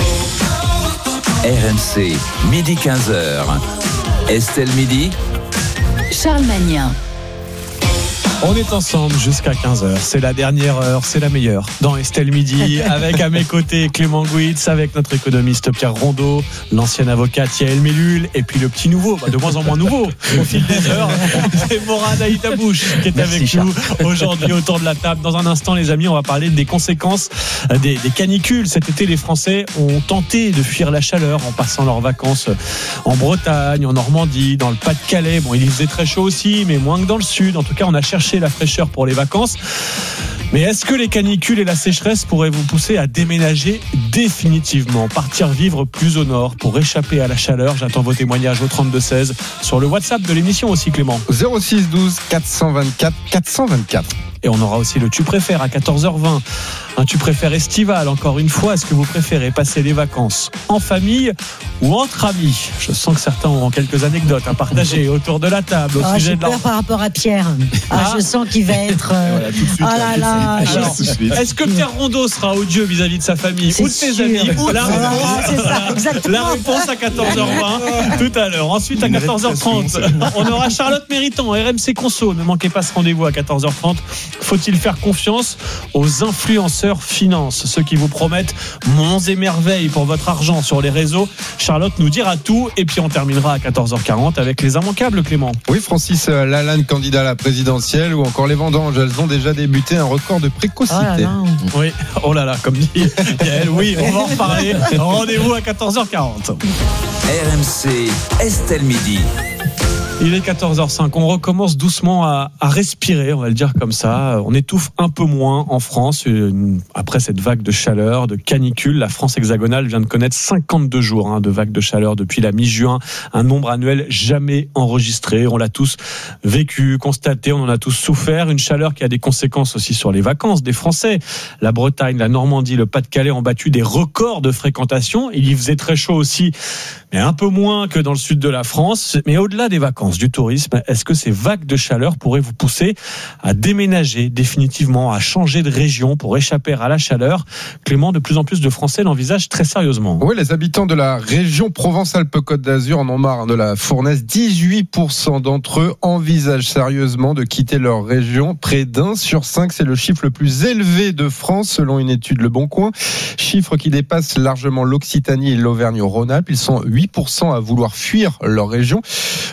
R M C, midi quinze heures. Estelle Midi. Charles Magnin. On est ensemble jusqu'à quinze heures. C'est la dernière heure, c'est la meilleure. Dans Estelle Midi, avec à mes côtés Clément Gouitz, avec notre économiste Pierre Rondeau, l'ancienne avocate Yael Mellul, et puis le petit nouveau, bah de moins en moins nouveau, au fil des heures, c'est Morad Aïtabouche qui est Merci avec Charles. Nous aujourd'hui autour de la table. Dans un instant, les amis, on va parler des conséquences des, des canicules. Cet été, les Français ont tenté de fuir la chaleur en passant leurs vacances en Bretagne, en Normandie, dans le Pas-de-Calais. Bon, il faisait très chaud aussi, mais moins que dans le sud. En tout cas, on a cherché la fraîcheur pour les vacances. Mais est-ce que les canicules et la sécheresse pourraient vous pousser à déménager définitivement, partir vivre plus au nord pour échapper à la chaleur? J'attends vos témoignages au trente-deux seize sur le WhatsApp de l'émission aussi, Clément. zéro six douze quatre cent vingt-quatre quatre cent vingt-quatre. Et on aura aussi le tu préfères à quatorze heures vingt. Un tu préfères estival, encore une fois. Est-ce que vous préférez passer les vacances en famille ou entre amis? Je sens que certains auront quelques anecdotes à partager autour de la table au oh, sujet j'ai de leur... peur par rapport à Pierre. Ah, ah. Je sens qu'il va être. Euh... Voilà, tout de suite, ah là là. Alors, est-ce que Pierre Rondeau sera odieux vis-à-vis de sa famille c'est ou de ses sûr. amis ou la voilà, réponse, c'est ça, exactement. La réponse à quatorze heures vingt tout à l'heure. Ensuite à quatorze heures trente, on aura Charlotte Méritant, R M C Conso. Ne manquez pas ce rendez-vous à quatorze heures trente. Faut-il faire confiance aux influenceurs finance, ceux qui vous promettent monts et merveilles pour votre argent sur les réseaux? Charlotte nous dira tout et puis on terminera à quatorze heures quarante avec les immanquables, Clément. Oui, Francis Lalanne, candidat à la présidentielle, ou encore les vendanges, elles ont déjà débuté, un record de précocité. Oh là là. Oui, oh là là, comme dit Yael, oui, on va en reparler. Rendez-vous à quatorze heures quarante. R M C, Estelle Midi. Il est quatorze heures cinq, on recommence doucement à, à respirer, on va le dire comme ça. On étouffe un peu moins en France une, après cette vague de chaleur, de canicule. La France hexagonale vient de connaître cinquante-deux jours hein, de vague de chaleur depuis la mi-juin, un nombre annuel jamais enregistré. On l'a tous vécu, constaté, on en a tous souffert. Une chaleur qui a des conséquences aussi sur les vacances des Français. La Bretagne, la Normandie, le Pas-de-Calais ont battu des records de fréquentation. Il y faisait très chaud aussi, mais un peu moins que dans le sud de la France. Mais au-delà des vacances, du tourisme, est-ce que ces vagues de chaleur pourraient vous pousser à déménager définitivement, à changer de région pour échapper à la chaleur? Clément, de plus en plus de Français l'envisagent très sérieusement. Oui, les habitants de la région Provence-Alpes-Côte d'Azur en ont marre de la fournaise. dix-huit pour cent d'entre eux envisagent sérieusement de quitter leur région. Près d'un sur cinq, c'est le chiffre le plus élevé de France selon une étude Le Bon Coin. Chiffre qui dépasse largement l'Occitanie et l'Auvergne-Rhône-Alpes. Ils sont huit pour cent à vouloir fuir leur région. Leur souci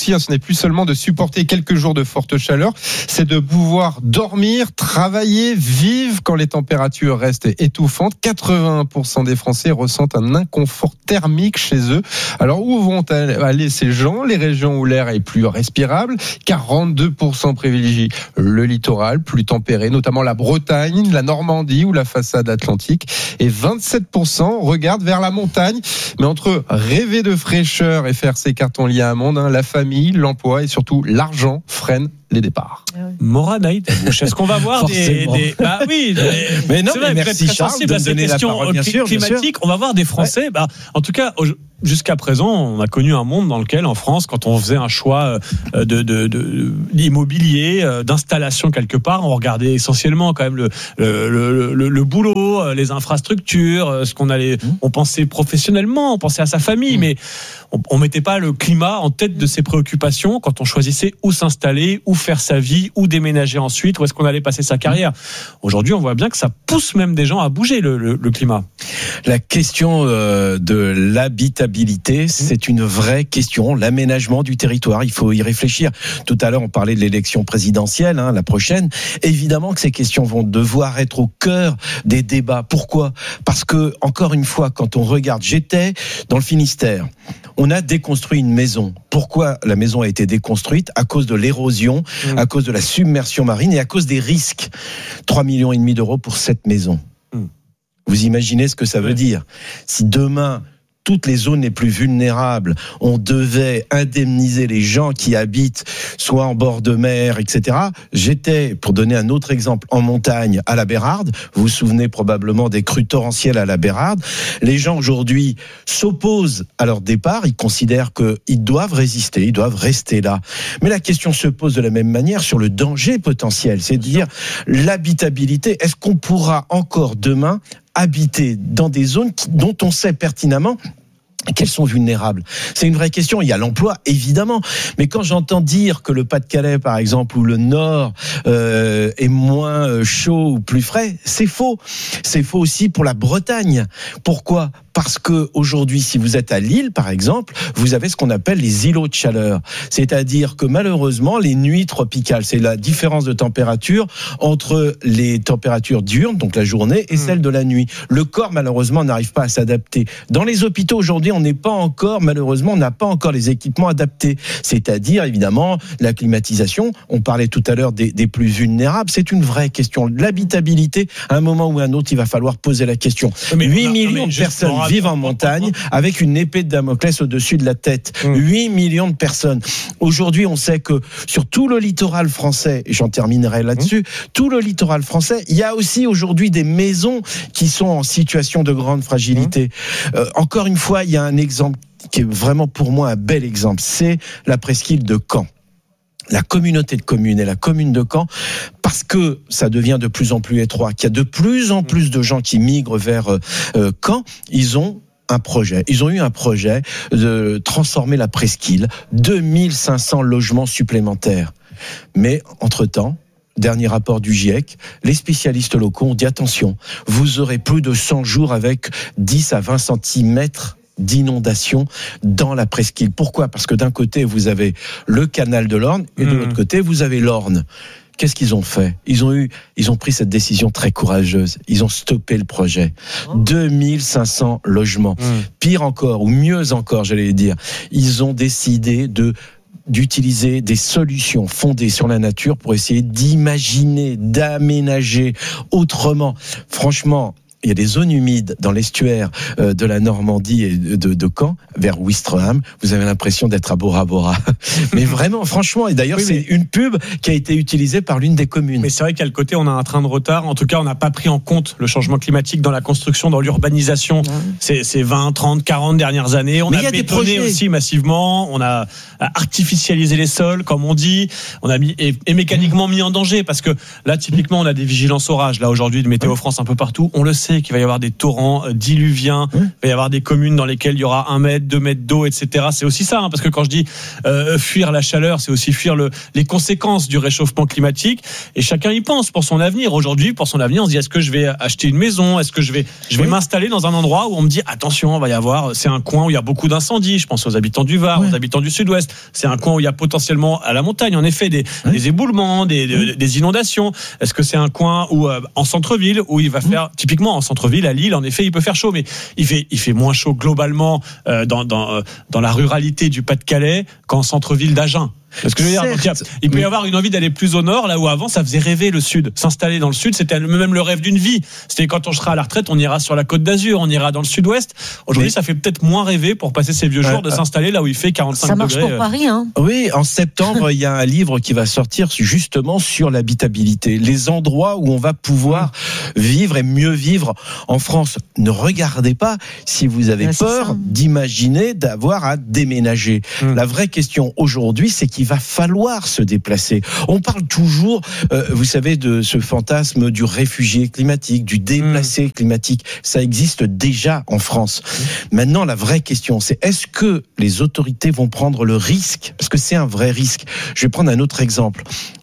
souci, hein, ce n'est plus seulement de supporter quelques jours de forte chaleur, c'est de pouvoir dormir, travailler, vivre quand les températures restent étouffantes. quatre-vingts pour cent des Français ressentent un inconfort thermique chez eux. Alors où vont aller ces gens? Les régions où l'air est plus respirable. quarante-deux pour cent privilégient le littoral, plus tempéré, notamment la Bretagne, la Normandie ou la façade atlantique. Et vingt-sept pour cent regardent vers la montagne. Mais entre rêver de fraîcheur et faire ses cartons liés à un monde, hein, la famille, l'emploi et surtout l'argent freinent les départs. Morane Haït-Abouche, est-ce qu'on va voir des, des... Bah oui, mais, mais non, c'est vrai, mais merci très Charles sensible de à me ces donner la questions parole, bien sûr, bien climatiques. sûr. On va voir des Français. Ouais. Bah, en tout cas, jusqu'à présent, on a connu un monde dans lequel, en France, quand on faisait un choix de, de, de, de d'immobilier, d'installation quelque part, on regardait essentiellement quand même le, le, le, le, le boulot, les infrastructures, ce qu'on allait, mmh. on pensait professionnellement, on pensait à sa famille, mmh. mais on, on mettait pas le climat en tête de ses préoccupations quand on choisissait où s'installer, où faire sa vie, où déménager ensuite, où est-ce qu'on allait passer sa carrière. Aujourd'hui, on voit bien que ça pousse même des gens à bouger le, le, le climat. La question euh, de l'habitabilité, c'est une vraie question. L'aménagement du territoire, il faut y réfléchir. Tout à l'heure, on parlait de l'élection présidentielle, hein, la prochaine. Évidemment que ces questions vont devoir être au cœur des débats. Pourquoi ? Parce que, encore une fois, quand on regarde, j'étais dans le Finistère. On a déconstruit une maison. Pourquoi la maison a été déconstruite ? À cause de l'érosion, mmh. à cause de la submersion marine et à cause des risques. trois millions et demi d'euros pour cette maison. Mmh. Vous imaginez ce que ça veut ouais. dire ? Si demain, toutes les zones les plus vulnérables, on devait indemniser les gens qui habitent soit en bord de mer, et cetera. J'étais, pour donner un autre exemple, en montagne à la Bérarde. Vous vous souvenez probablement des crues torrentielles à la Bérarde. Les gens aujourd'hui s'opposent à leur départ. Ils considèrent qu'ils doivent résister, ils doivent rester là. Mais la question se pose de la même manière sur le danger potentiel. C'est-à-dire l'habitabilité. Est-ce qu'on pourra encore demain habiter dans des zones dont on sait pertinemment qu'elles sont vulnérables? C'est une vraie question. Il y a l'emploi, évidemment. Mais quand j'entends dire que le Pas-de-Calais, par exemple, ou le Nord euh, est moins chaud ou plus frais, c'est faux. C'est faux aussi pour la Bretagne. Pourquoi ? Parce que aujourd'hui, si vous êtes à Lille, par exemple, vous avez ce qu'on appelle les îlots de chaleur. C'est-à-dire que malheureusement, les nuits tropicales, c'est la différence de température entre les températures diurnes, donc la journée, et celle de la nuit. Le corps, malheureusement, n'arrive pas à s'adapter. Dans les hôpitaux, aujourd'hui, on n'est pas encore, malheureusement, on n'a pas encore les équipements adaptés. C'est-à-dire, évidemment, la climatisation. On parlait tout à l'heure des, des plus vulnérables. C'est une vraie question. L'habitabilité, à un moment ou à un autre, il va falloir poser la question. Mais huit millions de personnes vivent en montagne avec une épée de Damoclès au-dessus de la tête. Mmh. huit millions de personnes. Aujourd'hui, on sait que sur tout le littoral français, et j'en terminerai là-dessus, mmh. tout le littoral français, il y a aussi aujourd'hui des maisons qui sont en situation de grande fragilité. Mmh. Euh, encore une fois, il y a un exemple qui est vraiment pour moi un bel exemple, c'est la presqu'île de Caen. La communauté de communes et la commune de Caen, parce que ça devient de plus en plus étroit, qu'il y a de plus en plus de gens qui migrent vers euh, Caen, ils ont un projet. Ils ont eu un projet de transformer la presqu'île, deux mille cinq cents logements supplémentaires. Mais entre-temps, dernier rapport du GIEC, les spécialistes locaux ont dit attention, vous aurez plus de cent jours avec dix à vingt centimètres d'inondation dans la presqu'île. Pourquoi ? Parce que d'un côté, vous avez le canal de l'Orne et de mmh. l'autre côté, vous avez l'Orne. Qu'est-ce qu'ils ont fait ? Ils ont eu, ils ont pris cette décision très courageuse. Ils ont stoppé le projet. Oh. deux mille cinq cents logements. Mmh. Pire encore, ou mieux encore, j'allais dire, ils ont décidé de d'utiliser des solutions fondées sur la nature pour essayer d'imaginer, d'aménager autrement. Franchement, il y a des zones humides dans l'estuaire de la Normandie et de, de Caen, vers Ouistreham. Vous avez l'impression d'être à Bora Bora. Mais vraiment, franchement, et d'ailleurs, oui, c'est une pub qui a été utilisée par l'une des communes. Mais c'est vrai qu'à le côté, on a un train de retard. En tout cas, on n'a pas pris en compte le changement climatique dans la construction, dans l'urbanisation. Ouais. Ces, ces vingt, trente, quarante dernières années. On Mais a bétonné aussi massivement. On a artificialisé les sols, comme on dit. On a mis, et, et mécaniquement mis en danger. Parce que là, typiquement, on a des vigilances orages. Là, aujourd'hui, de Météo France un peu partout. On le sait. sait qu'il va y avoir des torrents diluviens, il va y avoir des communes dans lesquelles il y aura un mètre, deux mètres d'eau, et cetera. C'est aussi ça, hein, parce que quand je dis euh, fuir la chaleur, c'est aussi fuir le, les conséquences du réchauffement climatique. Et chacun y pense pour son avenir. Aujourd'hui, pour son avenir, on se dit, est-ce que je vais acheter une maison? Est-ce que je vais, je vais oui. m'installer dans un endroit où on me dit, attention, il va y avoir, c'est un coin où il y a beaucoup d'incendies. Je pense aux habitants du Var, oui. aux habitants du Sud-Ouest. C'est un coin où il y a potentiellement à la montagne, en effet, des, oui. des éboulements, des, des, des inondations. Est-ce que c'est un coin où, euh, en centre-ville, où il va faire, mmh. typiquement en centre-ville, à Lille, en effet, il peut faire chaud, mais il fait, il fait moins chaud globalement euh, dans, dans, euh, dans la ruralité du Pas-de-Calais qu'en centre-ville d'Agen. Parce que je veux dire, donc, il, y a, il peut y avoir une envie d'aller plus au nord, là où avant ça faisait rêver le sud. S'installer dans le sud, c'était même le rêve d'une vie. C'était quand on sera à la retraite, on ira sur la Côte d'Azur, on ira dans le sud-ouest. Aujourd'hui, oui. ça fait peut-être moins rêver pour passer ses vieux jours de s'installer là où il fait quarante-cinq degrés. Ça marche pour Paris, hein. Oui, en septembre, il y a un livre qui va sortir justement sur l'habitabilité, les endroits où on va pouvoir vivre et mieux vivre en France. Ne regardez pas si vous avez ouais, peur d'imaginer d'avoir à déménager. Hum. La vraie question aujourd'hui, c'est qu'il va falloir se déplacer. On parle toujours, euh, vous savez, de ce fantasme du réfugié climatique, du déplacé mmh. climatique. Ça existe déjà en France. Mmh. Maintenant, la vraie question, c'est est-ce que les autorités vont prendre le risque? Parce que c'est un vrai risque. Je vais prendre un autre exemple.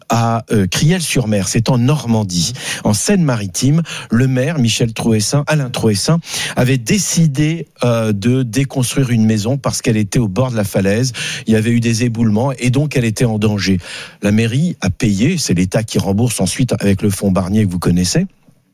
À euh, Criel-sur-Mer, c'est en Normandie, en Seine-Maritime, le maire Michel Trouessin, Alain Trouessin, avait décidé euh, de déconstruire une maison parce qu'elle était au bord de la falaise. Il y avait eu des éboulements et donc elle était en danger. La mairie a payé, c'est l'État qui rembourse ensuite avec le fonds Barnier que vous connaissez.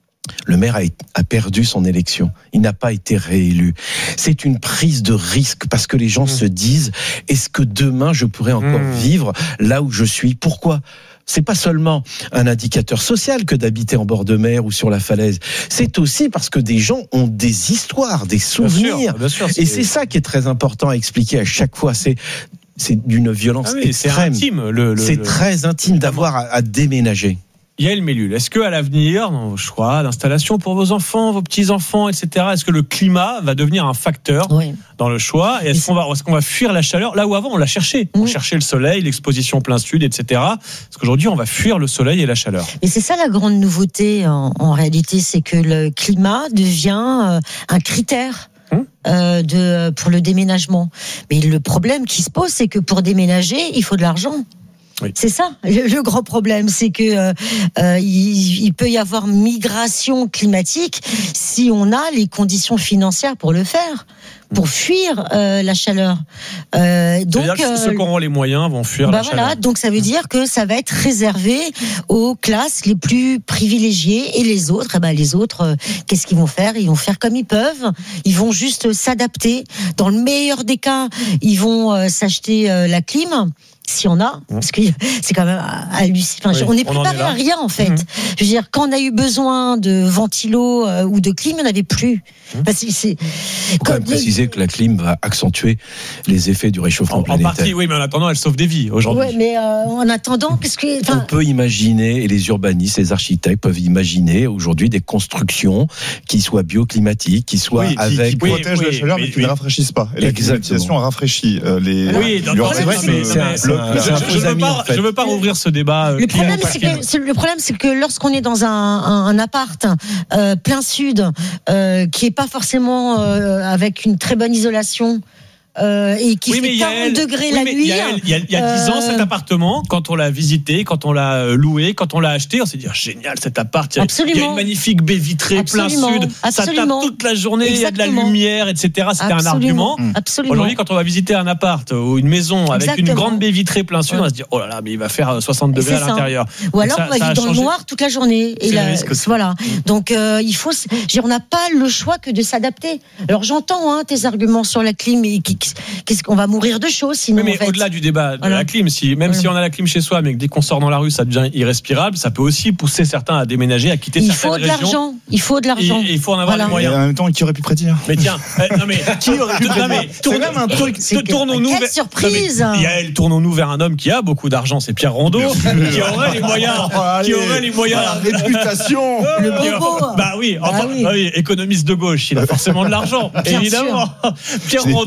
Le maire a, a perdu son élection. Il n'a pas été réélu. C'est une prise de risque parce que les gens mmh. se disent est-ce que demain je pourrais encore mmh. vivre là où je suis? Pourquoi? C'est pas seulement un indicateur social que d'habiter en bord de mer ou sur la falaise. C'est aussi parce que des gens ont des histoires, des souvenirs. Bien sûr, bien sûr, c'est... Et c'est ça qui est très important à expliquer à chaque fois. C'est c'est d'une violence ah oui, extrême. C'est intime. Le, le, c'est le... très intime d'avoir à, à déménager. Yael Mellul, est-ce qu'à l'avenir, dans vos choix d'installation pour vos enfants, vos petits-enfants, et cetera, est-ce que le climat va devenir un facteur oui. dans le choix? Et est-ce qu'on va, est-ce qu'on va fuir la chaleur? Là où avant, on l'a cherché. Oui. On cherchait le soleil, l'exposition plein sud, et cetera. Est-ce qu'aujourd'hui, on va fuir le soleil et la chaleur? Et c'est ça la grande nouveauté, en, en réalité, c'est que le climat devient euh, un critère. Hum. Euh, de, pour le déménagement. Mais le problème qui se pose, c'est que pour déménager, il faut de l'argent. Oui. C'est ça, le, le grand problème, c'est que euh, euh, il, il peut y avoir migration climatique si on a les conditions financières pour le faire, pour fuir euh, la chaleur. Euh, donc euh, ceux qui auront les moyens vont fuir bah la voilà, chaleur. Donc ça veut dire que ça va être réservé aux classes les plus privilégiées et les autres, eh ben les autres, euh, qu'est-ce qu'ils vont faire? Ils vont faire comme ils peuvent. Ils vont juste s'adapter. Dans le meilleur des cas, ils vont euh, s'acheter euh, la clim. Si on a, parce que c'est quand même hallucinant. Enfin, oui, on n'est préparé à rien en fait. Mmh. Je veux dire, quand on a eu besoin de ventilo euh, ou de clim, il n'y en avait plus. Mmh. Enfin, c'est, c'est... Il faut quand même les... préciser que la clim va accentuer les effets du réchauffement en, planétaire. En partie, oui, mais en attendant, elle sauve des vies aujourd'hui. Oui, mais euh, en attendant, parce que on peut imaginer, et les urbanistes, les architectes peuvent imaginer aujourd'hui des constructions qui soient bioclimatiques, qui soient oui, qui, avec qui protègent oui, la chaleur, oui, mais qui oui. ne rafraîchissent pas. Et la climatisation rafraîchit euh, les. Oui, dans le c'est, c'est un, c'est un, je, je, je, veux pas, en fait. je veux pas rouvrir ce débat. Le problème, c'est que, c'est, le problème, c'est que lorsqu'on est dans un, un, un appart euh, plein sud, euh, qui est pas forcément euh, avec une très bonne isolation. Euh, et qui oui, fait quarante degrés oui, la nuit. Il y a, il y a dix ans, cet appartement, quand on l'a visité, quand on l'a loué, quand on l'a acheté, on s'est dit oh, génial cet appart. Il y, a, il y a une magnifique baie vitrée Absolument. plein sud. Absolument. Ça tape toute la journée. Exactement. Il y a de la lumière, et cetera. C'était Absolument. un argument. Absolument. Aujourd'hui, quand on va visiter un appart ou une maison avec Exactement. une grande baie vitrée plein sud, ouais. on va se dire oh là là, mais il va faire soixante degrés à l'intérieur. Ou alors ça, on va vivre dans le noir toute la journée. Et là, voilà. Donc euh, il faut. On n'a pas le choix que de s'adapter. Alors j'entends hein, tes arguments sur la clim et qu'est-ce qu'on va mourir de chaud sinon. Mais, mais en fait. au-delà du débat de voilà. la clim, si, même voilà. si on a la clim chez soi, mais que dès qu'on sort dans la rue, ça devient irrespirable, ça peut aussi pousser certains à déménager, à quitter il certaines régions. Il faut de l'argent. Il faut de l'argent. Il, il faut en avoir voilà. les moyens. Et en même temps, qui aurait pu prédire? Mais tiens, euh, non mais qui aurait pu prédire? C'est même un truc. Tournons-nous vers. Quelle surprise! Yael, tournons-nous vers un homme qui a beaucoup d'argent, c'est Pierre Rondeau, qui aurait les moyens, qui aurait les moyens. La réputation. Le bobo. Bah oui, enfin, bah oui, économiste de gauche, il a forcément de l'argent, évidemment. Pierre Rondeau.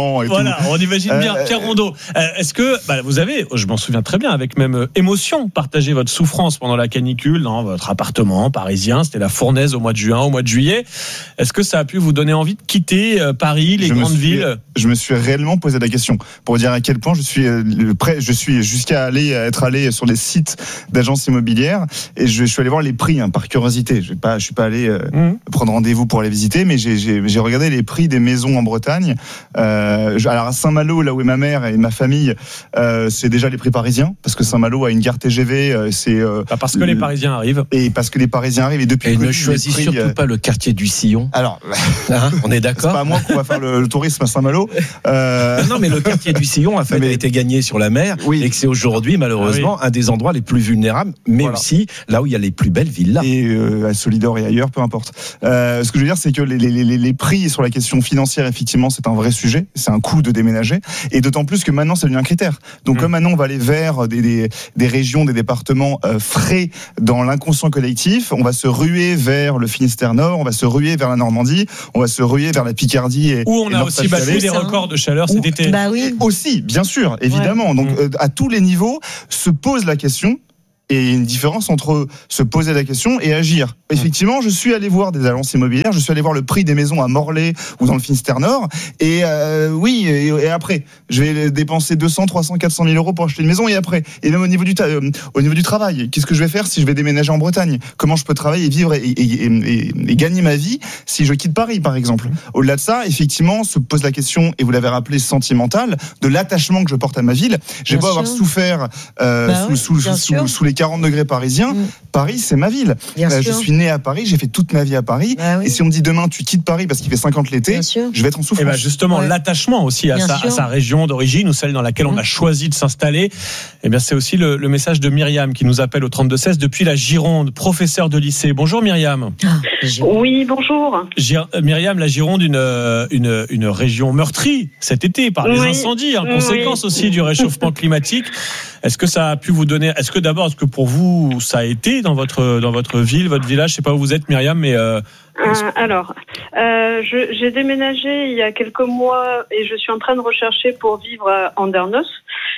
blanc et voilà, tout. on imagine bien. Euh, Pierre Rondeau, euh, est-ce que bah, vous avez, je m'en souviens très bien, avec même euh, émotion, partagé votre souffrance pendant la canicule dans votre appartement parisien. C'était la fournaise au mois de juin, au mois de juillet. Est-ce que ça a pu vous donner envie de quitter euh, Paris, les je grandes suis, villes? Je me suis réellement posé la question pour dire à quel point je suis euh, prêt. Je suis jusqu'à aller être allé sur les sites d'agences immobilières et je, je suis allé voir les prix hein, par curiosité. Je vais pas, je suis pas allé euh, mmh. prendre rendez-vous pour aller visiter, mais j'ai, j'ai, j'ai regardé les prix des maisons en Bretagne. Euh, alors à Saint-Malo, là où est ma mère et ma famille, euh, c'est déjà les prix parisiens parce que Saint-Malo a une gare T G V. Euh, c'est euh, bah parce que les Parisiens arrivent. Et parce que les Parisiens arrivent et depuis. Et ne choisis prix, surtout euh... pas le quartier du Sillon. Alors, hein, on est d'accord. C'est pas à moi qu'on va faire le, le tourisme à Saint-Malo. Euh... Non, mais le quartier du Sillon a, fait, mais... a été gagné sur la mer oui. et que c'est aujourd'hui malheureusement ah oui. un des endroits les plus vulnérables, mais voilà. aussi là où il y a les plus belles villas. Et euh, à Solidor et ailleurs, peu importe. Euh, ce que je veux dire, c'est que les, les, les, les prix sur la question financière, effectivement, c'est un vrai sujet. C'est un coût de déménager, et d'autant plus que maintenant, ça devient un critère. Donc, mmh. comme maintenant, on va aller vers des, des, des régions, des départements euh, frais dans l'inconscient collectif, on va se ruer vers le Finistère Nord, on va se ruer vers la Normandie, on va se ruer vers la Picardie et où on et a aussi battu des records de chaleur cet été. Bah oui. Aussi, bien sûr, évidemment. Ouais. Donc, mmh. euh, à tous les niveaux, se pose la question. Et il y a une différence entre se poser la question et agir. Effectivement, je suis allé voir des agences immobilières, je suis allé voir le prix des maisons à Morlaix ou dans le Finistère Nord. Et euh, oui, et, et après, je vais dépenser deux cents, trois cents, quatre cent mille euros pour acheter une maison. Et après, et même au niveau du ta- euh, au niveau du travail, qu'est-ce que je vais faire si je vais déménager en Bretagne? Comment je peux travailler et vivre et, et, et, et, et gagner ma vie si je quitte Paris, par exemple? Au-delà de ça, effectivement, se pose la question, et vous l'avez rappelé, sentimentale, de l'attachement que je porte à ma ville. J'ai beau avoir souffert euh, bah sous, oui, sous, sous, sous les quarante degrés parisiens, mmh. Paris c'est ma ville. Euh, je suis né à Paris, j'ai fait toute ma vie à Paris. Bah oui. Et si on me dit demain tu quittes Paris parce qu'il fait cinquante l'été, je vais être en souffrance. Et bah justement, ouais. l'attachement aussi à sa, à sa région d'origine ou celle dans laquelle mmh. on a choisi de s'installer, et bien c'est aussi le, le message de Myriam qui nous appelle au trente-deux seize depuis la Gironde, professeure de lycée. Bonjour Myriam. Oui, bonjour. Gir- Myriam, la Gironde, une, une, une région meurtrie cet été par les oui. incendies, en conséquence oui. aussi du réchauffement climatique. Est-ce que ça a pu vous donner, est-ce que d'abord, est-ce que pour vous, ça a été dans votre, dans votre ville, votre village, je sais pas où vous êtes, Myriam, mais... Euh, euh, alors, euh, je, j'ai déménagé il y a quelques mois et je suis en train de rechercher pour vivre à Andernos.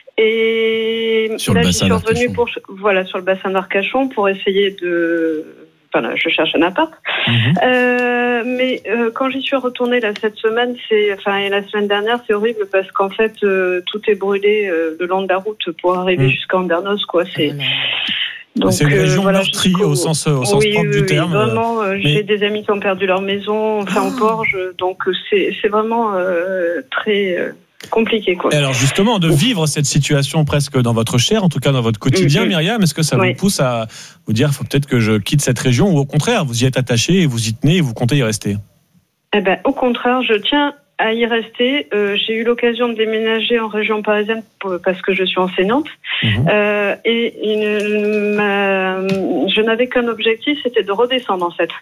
Et sur là, le j'y suis revenue pour, voilà, sur le bassin d'Arcachon pour essayer de... Enfin, je cherche un appart. Mmh. Euh, mais euh, quand j'y suis retournée là cette semaine, c'est, enfin, et la semaine dernière, c'est horrible parce qu'en fait, euh, tout est brûlé euh, le long de la route pour arriver mmh. jusqu'à Andernos, quoi. C'est. Donc, c'est une région euh, voilà, meurtrie au sens, au sens oui, propre oui, du terme. Oui, vraiment, euh, mais... j'ai des amis qui ont perdu leur maison, enfin, oh. au Porge, donc c'est, c'est vraiment euh, très. Euh, compliqué quoi. Et alors justement, de vivre cette situation presque dans votre chair, en tout cas dans votre quotidien, mmh. Myriam, est-ce que ça oui. vous pousse à vous dire, il faut peut-être que je quitte cette région, ou au contraire, vous y êtes attaché et vous y tenez et vous comptez y rester? Eh ben, au contraire, je tiens à y rester. Euh, j'ai eu l'occasion de déménager en région parisienne pour, parce que je suis enseignante. Mmh. Euh, et une, ma, je n'avais qu'un objectif, c'était de redescendre en fait.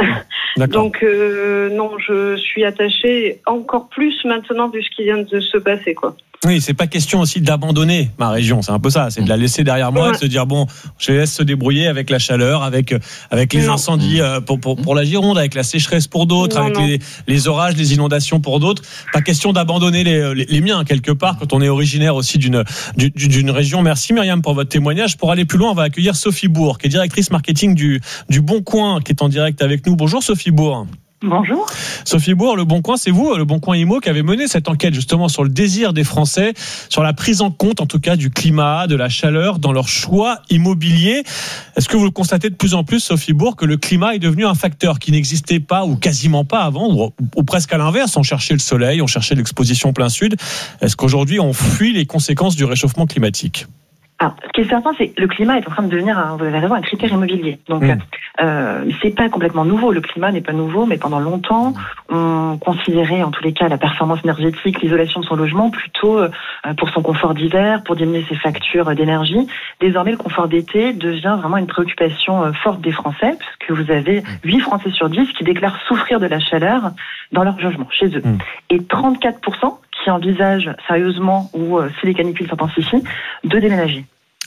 Donc euh, non, je suis attachée encore plus maintenant vu ce qui vient de se passer, quoi. Oui, c'est pas question aussi d'abandonner ma région, c'est un peu ça, c'est de la laisser derrière moi, ouais. de se dire bon, je laisse se débrouiller avec la chaleur, avec avec les non. incendies pour, pour pour la Gironde, avec la sécheresse pour d'autres, non, avec non. les les orages, les inondations pour d'autres. Pas question d'abandonner les, les les miens quelque part quand on est originaire aussi d'une d'une région. Merci Myriam pour votre témoignage. Pour aller plus loin, on va accueillir Sophie Bourg, qui est directrice marketing du du Bon Coin, qui est en direct avec nous. Bonjour Sophie Bourg. Bonjour. Sophie Bourg, Le Bon Coin, c'est vous, Le Bon Coin Immo, qui avez mené cette enquête justement sur le désir des Français, sur la prise en compte en tout cas du climat, de la chaleur dans leur choix immobilier. Est-ce que vous le constatez de plus en plus, Sophie Bourg, que le climat est devenu un facteur qui n'existait pas ou quasiment pas avant, ou, ou presque à l'inverse, on cherchait le soleil, on cherchait l'exposition plein sud. Est-ce qu'aujourd'hui on fuit les conséquences du réchauffement climatique ? Alors, ce qui est certain, c'est que le climat est en train de devenir, un, vous avez raison, un critère immobilier. Donc, mmh. euh, c'est pas complètement nouveau. Le climat n'est pas nouveau, mais pendant longtemps, on considérait, en tous les cas, la performance énergétique, l'isolation de son logement, plutôt euh, pour son confort d'hiver, pour diminuer ses factures d'énergie. Désormais, le confort d'été devient vraiment une préoccupation euh, forte des Français, puisque vous avez huit Français sur dix qui déclarent souffrir de la chaleur dans leur logement, chez eux. Mmh. Et trente-quatre pour cent qui envisagent sérieusement, ou euh, si les canicules s'intensifient, de déménager.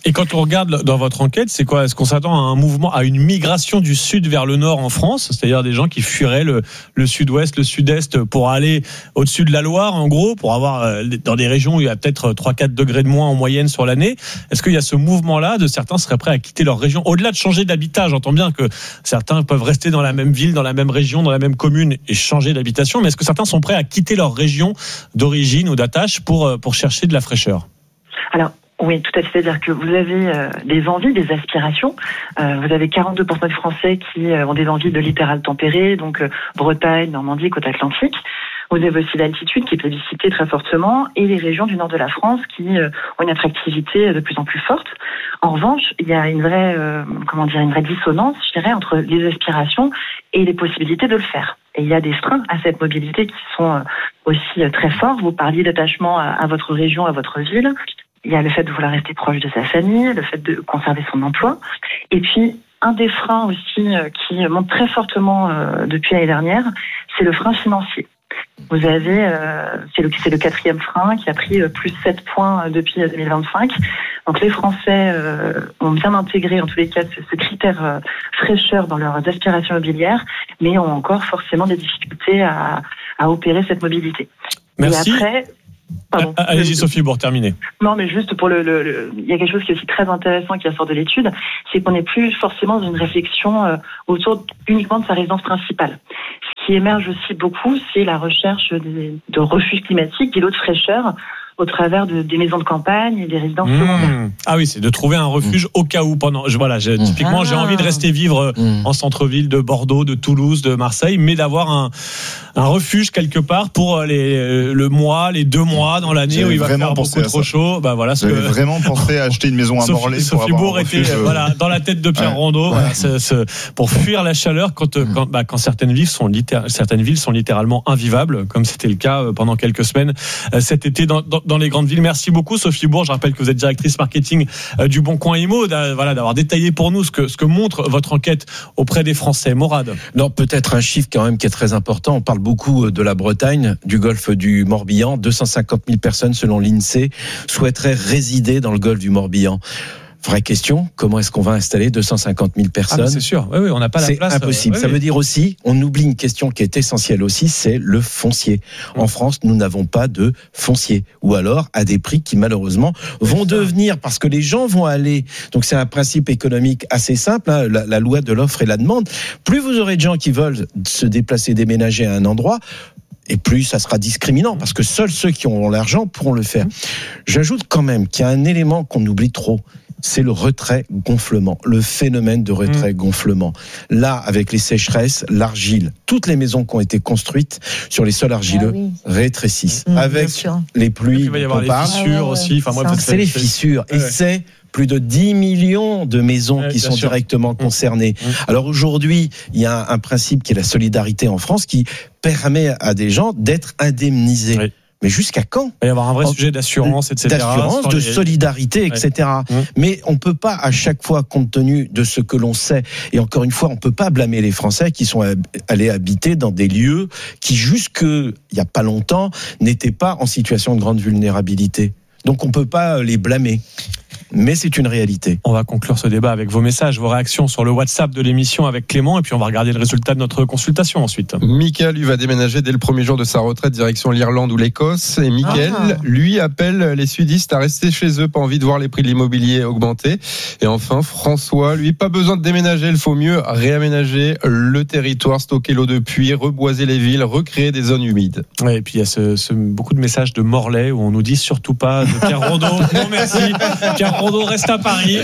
Et quand on regarde dans votre enquête, c'est quoi? Est-ce qu'on s'attend à un mouvement, à une migration du sud vers le nord en France? C'est-à-dire des gens qui fuiraient le, le sud-ouest, le sud-est pour aller au-dessus de la Loire, en gros, pour avoir euh, dans des régions où il y a peut-être trois à quatre degrés de moins en moyenne sur l'année. Est-ce qu'il y a ce mouvement-là de certains seraient prêts à quitter leur région? Au-delà de changer d'habitat, j'entends bien que certains peuvent rester dans la même ville, dans la même région, dans la même commune et changer d'habitation, mais est-ce que certains sont prêts à quitter leur région d'origine ou d'attache pour, pour chercher de la fraîcheur? Alors, oui, tout à fait. C'est-à-dire que vous avez euh, des envies, des aspirations. Euh, vous avez quarante-deux pour cent des Français qui euh, ont des envies de littoral tempéré, donc euh, Bretagne, Normandie, côte atlantique. Vous avez aussi l'altitude qui est plébiscitée très fortement et les régions du nord de la France qui euh, ont une attractivité de plus en plus forte. En revanche, il y a une vraie, euh, comment dire, une vraie dissonance, je dirais, entre les aspirations et les possibilités de le faire. Et il y a des freins à cette mobilité qui sont euh, aussi euh, très forts. Vous parliez d'attachement à, à votre région, à votre ville. Il y a le fait de vouloir rester proche de sa famille, le fait de conserver son emploi. Et puis, un des freins aussi euh, qui monte très fortement euh, depuis l'année dernière, c'est le frein financier. Vous avez, euh, c'est, le, c'est le quatrième frein qui a pris euh, plus sept points depuis deux mille vingt-cinq. Donc les Français euh, ont bien intégré, en tous les cas, ce, ce critère euh, fraîcheur dans leurs aspirations immobilières, mais ont encore forcément des difficultés à, à opérer cette mobilité. Merci. Et après, Pardon. Allez-y Sophie pour terminer. Non, mais juste pour le, le, le, il y a quelque chose qui est aussi très intéressant qui ressort de l'étude, c'est qu'on n'est plus forcément dans une réflexion euh, autour uniquement de sa résidence principale. Ce qui émerge aussi beaucoup, c'est la recherche de, de refuges climatiques, d'îlots de fraîcheur, au travers de, des maisons de campagne et des résidences mmh. secondaires. Ah oui, c'est de trouver un refuge mmh. au cas où pendant. Je, voilà, j'ai, typiquement, ah. j'ai envie de rester vivre mmh. en centre-ville de Bordeaux, de Toulouse, de Marseille, mais d'avoir un, un refuge quelque part pour les, le mois, les deux mois dans l'année J'avais où il va faire beaucoup trop chaud. Bah voilà, ce J'avais que... vraiment pensé à acheter une maison à Morlaix. Sophie Bourg était euh, voilà dans la tête de Pierre ouais. Rondeau, ouais. voilà, c'est, c'est, pour fuir la chaleur quand mmh. quand, bah, quand certaines villes sont littér- certaines villes sont littéralement invivables, comme c'était le cas pendant quelques semaines cet été dans, dans, dans les grandes villes. Merci beaucoup Sophie Bourg. Je rappelle que vous êtes directrice marketing du Bon Coin Immo. Voilà, d'avoir détaillé pour nous ce que ce que montre votre enquête auprès des Français. Morad. Non, peut-être un chiffre quand même qui est très important. On parle beaucoup de la Bretagne, du golfe du Morbihan. deux cent cinquante mille personnes, selon l'INSEE, souhaiteraient résider dans le golfe du Morbihan. Vraie question, comment est-ce qu'on va installer deux cent cinquante mille personnes? Ah, c'est sûr, oui, oui, on n'a pas la c'est place. C'est impossible. Oui, Ça oui. veut dire aussi, on oublie une question qui est essentielle aussi, c'est le foncier. En France, nous n'avons pas de foncier. Ou alors, à des prix qui, malheureusement, vont devenir, parce que les gens vont aller, donc c'est un principe économique assez simple, hein, la, la loi de l'offre et la demande. Plus vous aurez de gens qui veulent se déplacer, déménager à un endroit, et plus ça sera discriminant, parce que seuls ceux qui ont l'argent pourront le faire. J'ajoute quand même qu'il y a un élément qu'on oublie trop, c'est le retrait-gonflement, le phénomène de retrait-gonflement. Là, avec les sécheresses, l'argile, toutes les maisons qui ont été construites sur les sols argileux ah oui. rétrécissent. Mmh, avec les pluies, il va y avoir les fissures ah ouais, aussi. Enfin, moi, c'est les fissures. Et ouais. c'est plus de dix millions de maisons ouais, qui sont sûr. directement concernées. Mmh. Alors aujourd'hui, il y a un principe qui est la solidarité en France qui permet à des gens d'être indemnisés. Oui. Mais jusqu'à quand? Il va y avoir un vrai sujet d'assurance, et cetera. D'assurance, de les... solidarité, et cetera. Ouais. Mmh. Mais on ne peut pas, à chaque fois, compte tenu de ce que l'on sait, et encore une fois, on ne peut pas blâmer les Français qui sont allés habiter dans des lieux qui, jusque il n'y a pas longtemps, n'étaient pas en situation de grande vulnérabilité. Donc on ne peut pas les blâmer. Mais c'est une réalité. On va conclure ce débat avec vos messages, vos réactions sur le WhatsApp de l'émission avec Clément, et puis on va regarder le résultat de notre consultation ensuite. Michael, lui, va déménager dès le premier jour de sa retraite, direction l'Irlande ou l'Écosse. Et Michael, ah. lui, appelle les sudistes à rester chez eux, pas envie de voir les prix de l'immobilier augmenter. Et enfin, François, lui, pas besoin de déménager, il faut mieux réaménager le territoire, stocker l'eau de pluie, reboiser les villes, recréer des zones humides. Ouais, et puis il y a ce, ce, beaucoup de messages de Morlaix où on nous dit surtout pas de Pierre Rondeau. Non merci, Pierre Rondeau reste à Paris.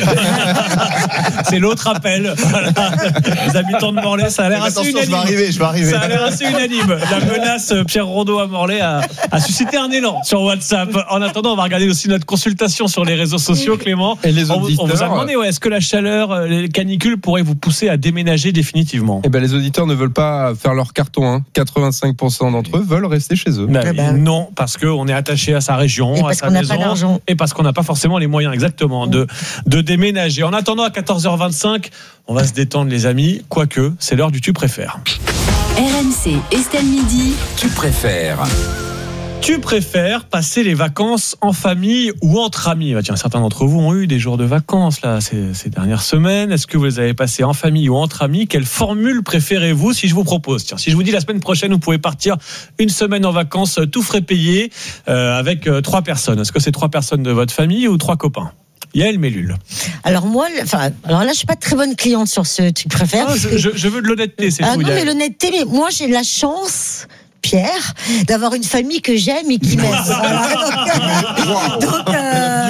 C'est l'autre appel. Voilà. Les habitants de Morlaix, ça a l'air assez unanime. Je vais arriver, je vais arriver. Ça a l'air assez unanime. La menace Pierre Rondeau à Morlaix a, a suscité un élan sur WhatsApp. En attendant, on va regarder aussi notre consultation sur les réseaux sociaux, Clément. Et les on, auditeurs, on vous a demandé, ouais, est-ce que la chaleur, les canicules pourraient vous pousser à déménager définitivement? Eh ben, les auditeurs ne veulent pas faire leur carton. Hein. quatre-vingt-cinq pour cent d'entre eux veulent rester chez eux. Bah, eh ben, non, parce qu'on est attaché à sa région, et à parce sa qu'on maison, n'a pas d'argent. Et parce qu'on n'a pas forcément les moyens, exactement, de, de déménager. En attendant, à quatorze heures vingt-cinq, on va se détendre, les amis. Quoique, c'est l'heure du tu préfères. R M C, Estelle Midi. Tu préfères. Tu préfères passer les vacances en famille ou entre amis ? Bah tiens, certains d'entre vous ont eu des jours de vacances là ces, ces dernières semaines. Est-ce que vous les avez passés en famille ou entre amis ? Quelle formule préférez-vous si je vous propose ? Tiens, si je vous dis la semaine prochaine, vous pouvez partir une semaine en vacances, tout frais payé, euh, avec euh, trois personnes. Est-ce que c'est trois personnes de votre famille ou trois copains ? Yael Mellul. Alors moi, enfin, alors là, je suis pas très bonne cliente sur ce tu préfères. Ah, je, je, je veux de l'honnêteté, c'est ah, tout. Non, mais l'honnêteté, mais moi j'ai la chance. Pierre, d'avoir une famille que j'aime et qui m'aime. Voilà, donc, donc euh,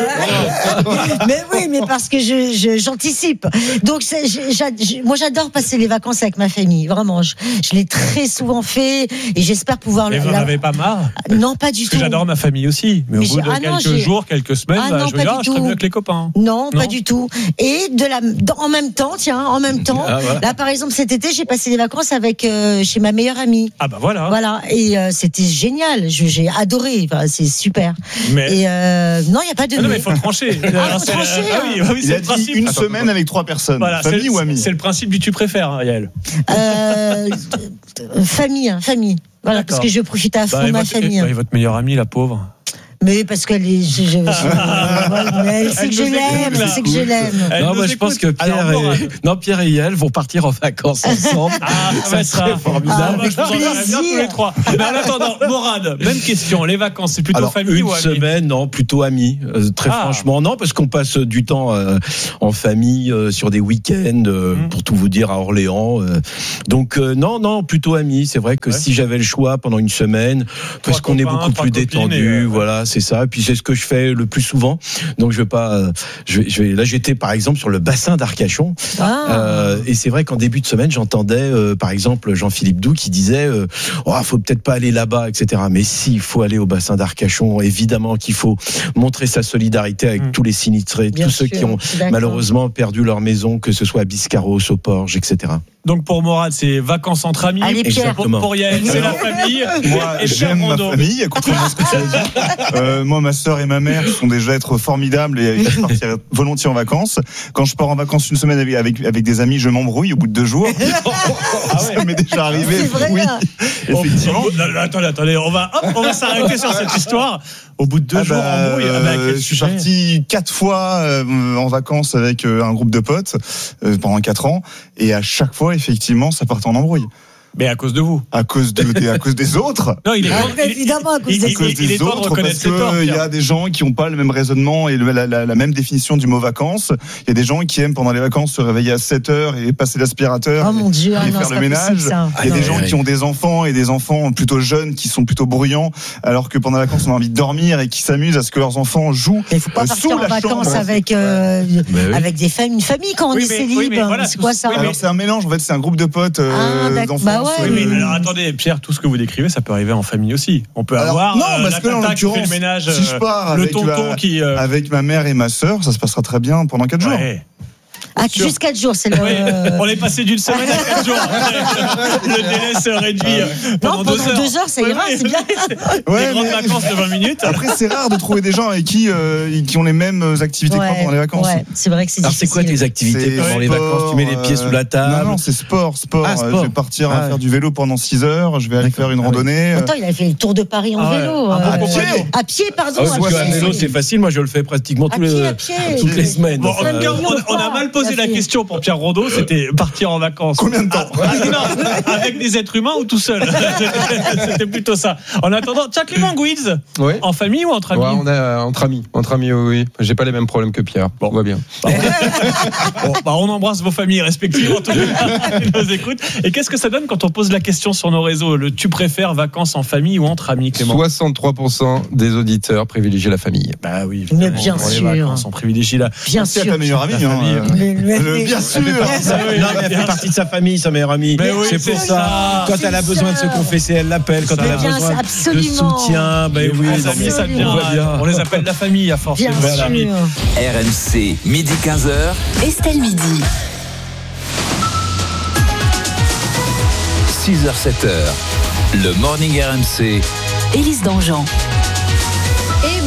mais oui, mais parce que je, je j'anticipe. Donc, c'est, j'a, moi, j'adore passer les vacances avec ma famille. Vraiment, je, je l'ai très souvent fait et j'espère pouvoir. Mais vous n'en avez pas marre ? Non, pas du parce tout. Que j'adore ma famille aussi, mais, mais au bout de ah quelques non, jours, quelques semaines, ah bah, non, je veux dire, je serais mieux avec les copains. Non, non, pas du tout. Et de la, en même temps, tiens, en même temps, ah, voilà. Là, par exemple, cet été, j'ai passé les vacances avec euh, chez ma meilleure amie. Ah bah voilà. Voilà. Et euh, c'était génial, je, j'ai adoré, enfin, c'est super. Mais et euh, non, il n'y a pas de. Ah non, mais il faut trancher. Ah, faut trancher. Ah oui, oui, il a dit une Attends, semaine avec trois personnes. Voilà, famille ou amis ? C'est le principe du tu préfères, hein, Yael. Euh, famille, hein, famille. Voilà, D'accord. Parce que je profite à fond bah, de ma votre, famille. Et, et votre meilleure amie, la pauvre. Mais parce qu'elle est, je, je, je, elle sait que je l'aime, elle sait que je l'aime. Non, moi je pense que Pierre Alors, et non Pierre et Yael vont partir en vacances ensemble. Ah, ça, ça serait formidable. Ah, moi, je vous en bien tous les trois. Mais en attendant, Morad, même question. Les vacances, c'est plutôt Alors, famille une ou amis ? semaine, non, plutôt amis. Euh, très ah. franchement, non, parce qu'on passe du temps euh, en famille euh, sur des week-ends, euh, mmh. pour tout vous dire, à Orléans. Euh. Donc euh, non, non, plutôt amis. C'est vrai que ouais. si j'avais le choix pendant une semaine, parce trois qu'on copains, est beaucoup plus détendu, et, voilà. C'est ça. Et puis c'est ce que je fais le plus souvent. Donc je vais pas. Euh, je vais, je vais, là j'étais par exemple sur le bassin d'Arcachon. Ah. Euh, et c'est vrai qu'en début de semaine j'entendais euh, par exemple Jean-Philippe Doux qui disait euh, oh faut peut-être pas aller là-bas, et cetera. Mais si, il faut aller au bassin d'Arcachon. Évidemment qu'il faut montrer sa solidarité avec mmh. tous les sinistrés, Bien tous sûr, ceux qui ont malheureusement perdu leur maison, que ce soit à Biscarrosse, au Porge, et cetera. Donc pour Morad, c'est vacances entre amis. Allez, Pierre. Pour, pour Yael, c'est la famille. Moi, et j'aime ma famille, contrairement à ce que tu as dit. Euh, moi, ma sœur et ma mère sont des êtres formidables et je partirais volontiers en vacances. Quand je pars en vacances une semaine avec, avec, avec des amis, je m'embrouille au bout de deux jours. Ah ouais. Ça m'est déjà arrivé. C'est vrai, oui, effectivement. Oh, attendez, attendez, on va, hop, on va s'arrêter sur cette histoire. Au bout de deux ah jours, bah, embrouille. Ah bah, je suis parti quatre fois euh, en vacances avec euh, un groupe de potes euh, pendant quatre ans, et à chaque fois, effectivement, ça partait en embrouille. Mais à cause de vous. À cause de, des, à cause des autres. Non, il est ah, il, évidemment à cause il, des, il, il, des il autres, parce que il y a des gens qui n'ont pas le même raisonnement et le, la, la, la même définition du mot vacances. Il y a des gens qui aiment pendant les vacances se réveiller à sept heures et passer l'aspirateur oh, mon Dieu, et, ah, et non, faire le ménage. Il y a ah, des non, gens ouais. qui ont des enfants et des enfants plutôt jeunes qui sont plutôt bruyants, alors que pendant les vacances on a envie de dormir et qui s'amusent à ce que leurs enfants jouent. Il faut pas euh, partir sous en la vacances chambre. avec euh, oui. avec des familles, une famille quand on oui, est mais, célib. Oui, voilà, c'est quoi ça oui, Alors c'est un mélange. En fait, c'est un groupe de potes euh, ah, d'enfants. Bah ouais, oui, mais alors, attendez, Pierre, tout ce que vous décrivez, ça peut arriver en famille aussi. On peut alors, avoir non, euh, parce la que là, en tata qui fait le l'occurrence, ménage, si je pars le avec, tonton la, qui euh... avec ma mère et ma sœur, ça se passera très bien pendant quatre jours. Ouais. Ah, juste quatre jours, c'est le. Oui, on est passé d'une semaine à quatre jours. Le délai se réduit euh, pendant, non, pendant deux heures. deux heures, ça ira, oui, c'est bien. Ouais, des grandes mais... vacances de vingt minutes. Après, c'est rare de trouver des gens avec qui, euh, qui ont les mêmes activités ouais, que pendant les vacances. Ouais, c'est vrai que c'est Alors, difficile. c'est quoi tes activités pendant les vacances ? Tu mets les pieds sous la table ? Non, non, c'est sport, sport. Ah, sport. Je vais partir ah, faire du vélo pendant six heures. Je vais aller D'accord. faire une randonnée. Attends, il a fait le tour de Paris en ah, vélo. Ouais. Euh, à pied. À pied, pardon. Ah, ouais, à vélo, c'est facile. Moi, je le fais pratiquement tous les, toutes les semaines. Bon, en tout cas, on, on a mal posé la question pour Pierre Rondeau. C'était partir en vacances. Combien de temps ah, non, avec des êtres humains ou tout seul. C'était plutôt ça. En attendant, tiens, Clément Gouiz, oui. En famille ou entre amis ? Ouais, on est euh, entre amis. Entre amis, oui, oui. J'ai pas les mêmes problèmes que Pierre. Bon, on va bien. Bon, bah, on embrasse vos familles respectives en tout cas. Ils nous écoutent. Et qu'est-ce que ça donne quand on pose la question sur nos réseaux ? Le tu préfères vacances en famille ou entre amis, Clément ? soixante-trois pour cent des auditeurs privilégient la famille. Bah oui. Mais bien sûr. Les vacances, on privilégie la. Bien sûr. C'est ta meilleure amie. Hein, le, le, le, bien sûr. Elle fait partie de sa famille, sa meilleure amie. Oui, c'est pour ça. ça. Quand elle a besoin ça. de se confesser, elle l'appelle. Quand elle a bien, besoin absolument. de soutien, ben oui, les amis, ça devient. On les appelle la famille à force. Bien sûr. R M C, midi quinze heures. Estelle Midi. six heures sept heures. Le Morning R M C. Élise Dangean. Et bonjour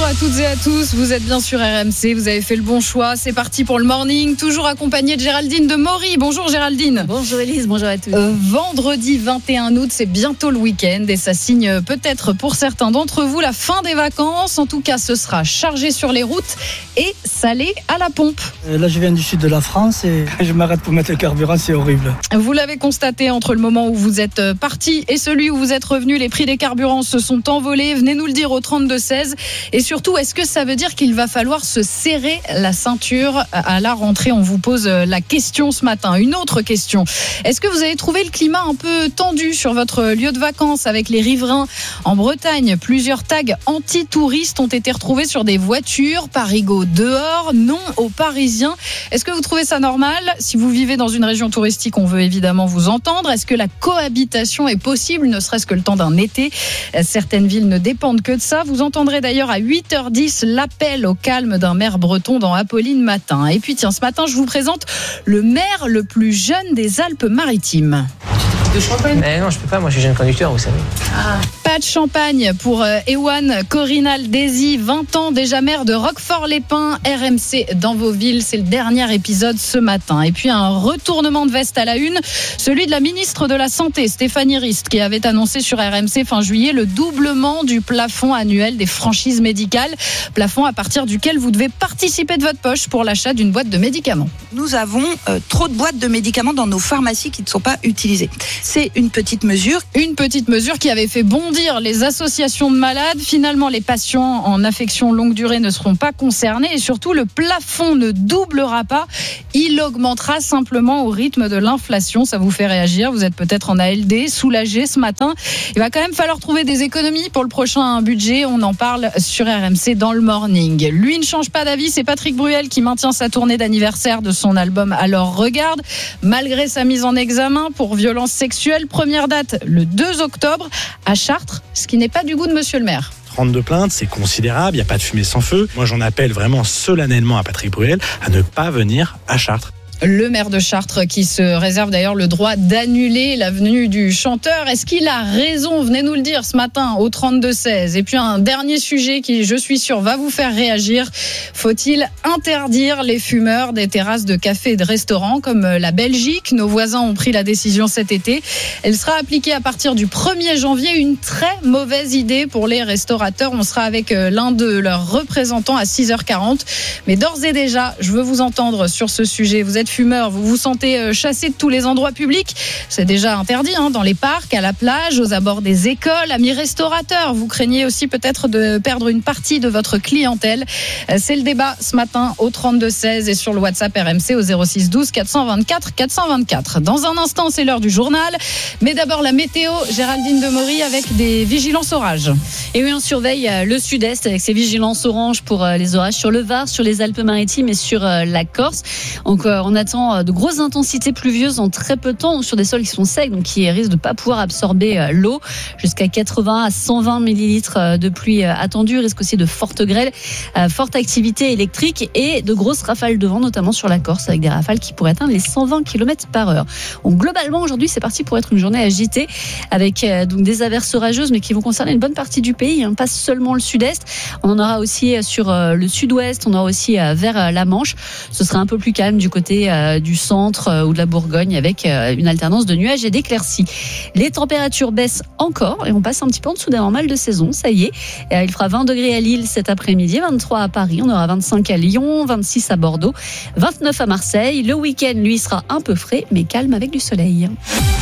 à toutes et à tous, vous êtes bien sur R M C, vous avez fait le bon choix, c'est parti pour le morning, toujours accompagné de Géraldine de Maury. Bonjour Géraldine. Bonjour Élise, bonjour à tous. Euh, vendredi vingt et un août, c'est bientôt le week-end et ça signe peut-être pour certains d'entre vous la fin des vacances. En tout cas, ce sera chargé sur les routes et salé à la pompe. Euh, là, je viens du sud de la France et je m'arrête pour mettre le carburant, c'est horrible. Vous l'avez constaté, entre le moment où vous êtes parti et celui où vous êtes revenu, les prix des carburants se sont envolés. Venez nous le dire au trente-deux seize. Et surtout, est-ce que ça veut dire qu'il va falloir se serrer la ceinture à la rentrée? On vous pose la question ce matin. Une autre question. Est-ce que vous avez trouvé le climat un peu tendu sur votre lieu de vacances avec les riverains en Bretagne? Plusieurs tags anti-touristes ont été retrouvés sur des voitures. Parigo dehors, non aux Parisiens. Est-ce que vous trouvez ça normal? Si vous vivez dans une région touristique, on veut évidemment vous entendre. Est-ce que la cohabitation est possible, ne serait-ce que le temps d'un été? Certaines villes ne dépendent que de ça. Vous entendrez d'ailleurs à huit heures dix l'appel au calme d'un maire breton dans Apolline Matin. Et puis tiens, ce matin, je vous présente le maire le plus jeune des Alpes-Maritimes. De champagne? Eh non, je peux pas, moi je suis jeune conducteur, vous savez. Ah. Pas de champagne pour euh, Ewan Corinal-Désy, vingt ans, déjà maire de Roquefort-les-Pins. R M C dans vos villes, c'est le dernier épisode ce matin. Et puis un retournement de veste à la une, celui de la ministre de la Santé, Stéphanie Rist, qui avait annoncé sur R M C fin juillet le doublement du plafond annuel des franchises médicales. Plafond à partir duquel vous devez participer de votre poche pour l'achat d'une boîte de médicaments. Nous avons euh, trop de boîtes de médicaments dans nos pharmacies qui ne sont pas utilisées. C'est une petite mesure. Une petite mesure qui avait fait bondir les associations de malades. Finalement, les patients en affection longue durée ne seront pas concernés et surtout, le plafond ne doublera pas. Il augmentera simplement au rythme de l'inflation. Ça vous fait réagir. Vous êtes peut-être en A L D, soulagé ce matin. Il va quand même falloir trouver des économies pour le prochain budget. On en parle sur R M C dans le morning. Lui ne change pas d'avis. C'est Patrick Bruel qui maintient sa tournée d'anniversaire de son album Alors Regarde. Malgré sa mise en examen pour violence sexuelle, première date le deux octobre à Chartres, ce qui n'est pas du goût de monsieur le maire. trente-deux plaintes, c'est considérable, il n'y a pas de fumée sans feu. Moi, j'en appelle vraiment solennellement à Patrick Bruel à ne pas venir à Chartres. Le maire de Chartres qui se réserve d'ailleurs le droit d'annuler la venue du chanteur. Est-ce qu'il a raison? Venez nous le dire ce matin au trente-deux seize. Et puis un dernier sujet qui, je suis sûr, va vous faire réagir. Faut-il interdire les fumeurs des terrasses de cafés et de restaurants comme la Belgique? Nos voisins ont pris la décision cet été. Elle sera appliquée à partir du premier janvier. Une très mauvaise idée pour les restaurateurs. On sera avec l'un de leurs représentants à six heures quarante. Mais d'ores et déjà, je veux vous entendre sur ce sujet. Vous êtes fumeur, vous vous sentez chassé de tous les endroits publics, c'est déjà interdit, hein, dans les parcs, à la plage, aux abords des écoles. Amis restaurateurs, vous craignez aussi peut-être de perdre une partie de votre clientèle. C'est le débat ce matin au trente-deux seize et sur le WhatsApp R M C au zéro six douze quatre cent vingt-quatre quatre cent vingt-quatre. Dans un instant, c'est l'heure du journal, mais d'abord la météo. Géraldine de Maury avec des vigilances orages. Et oui, on surveille le sud-est avec ces vigilances oranges pour les orages sur le Var, sur les Alpes-Maritimes et sur la Corse. Donc on attend de grosses intensités pluvieuses en très peu de temps sur des sols qui sont secs, donc qui risquent de ne pas pouvoir absorber l'eau. Jusqu'à quatre-vingts à cent vingt millilitres de pluie attendue. Risque aussi de fortes grêles, forte activité électrique et de grosses rafales de vent, notamment sur la Corse, avec des rafales qui pourraient atteindre les cent vingt kilomètres par heure. Donc globalement, aujourd'hui, c'est parti pour être une journée agitée avec donc des averses orageuses, mais qui vont concerner une bonne partie du pays, hein, pas seulement le sud-est. On en aura aussi sur le sud-ouest, on aura aussi vers la Manche. Ce sera un peu plus calme du côté du centre ou de la Bourgogne avec une alternance de nuages et d'éclaircies. Les températures baissent encore et on passe un petit peu en dessous d'un normal de saison. Ça y est, il fera vingt degrés à Lille cet après-midi, vingt-trois à Paris, on aura vingt-cinq à Lyon, vingt-six à Bordeaux, vingt-neuf à Marseille. Le week-end, lui, sera un peu frais mais calme avec du soleil.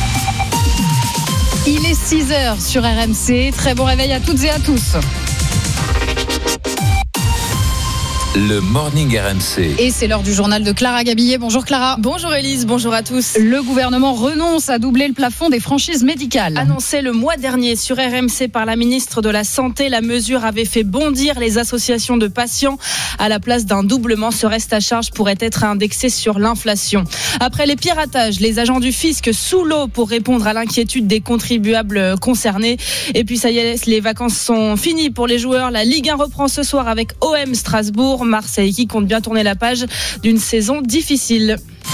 Il est six heures sur R M C. Très bon réveil à toutes et à tous. Le Morning R M C. Et c'est l'heure du journal de Clara Gabillet. Bonjour Clara. Bonjour Élise, bonjour à tous. Le gouvernement renonce à doubler le plafond des franchises médicales. Annoncé le mois dernier sur R M C par la ministre de la Santé, la mesure avait fait bondir les associations de patients. À la place d'un doublement, ce reste à charge pourrait être indexé sur l'inflation. Après les piratages, les agents du fisc sous l'eau pour répondre à l'inquiétude des contribuables concernés. Et puis ça y est, les vacances sont finies pour les joueurs. La Ligue un reprend ce soir avec O M Strasbourg. Marseille qui compte bien tourner la page d'une saison difficile.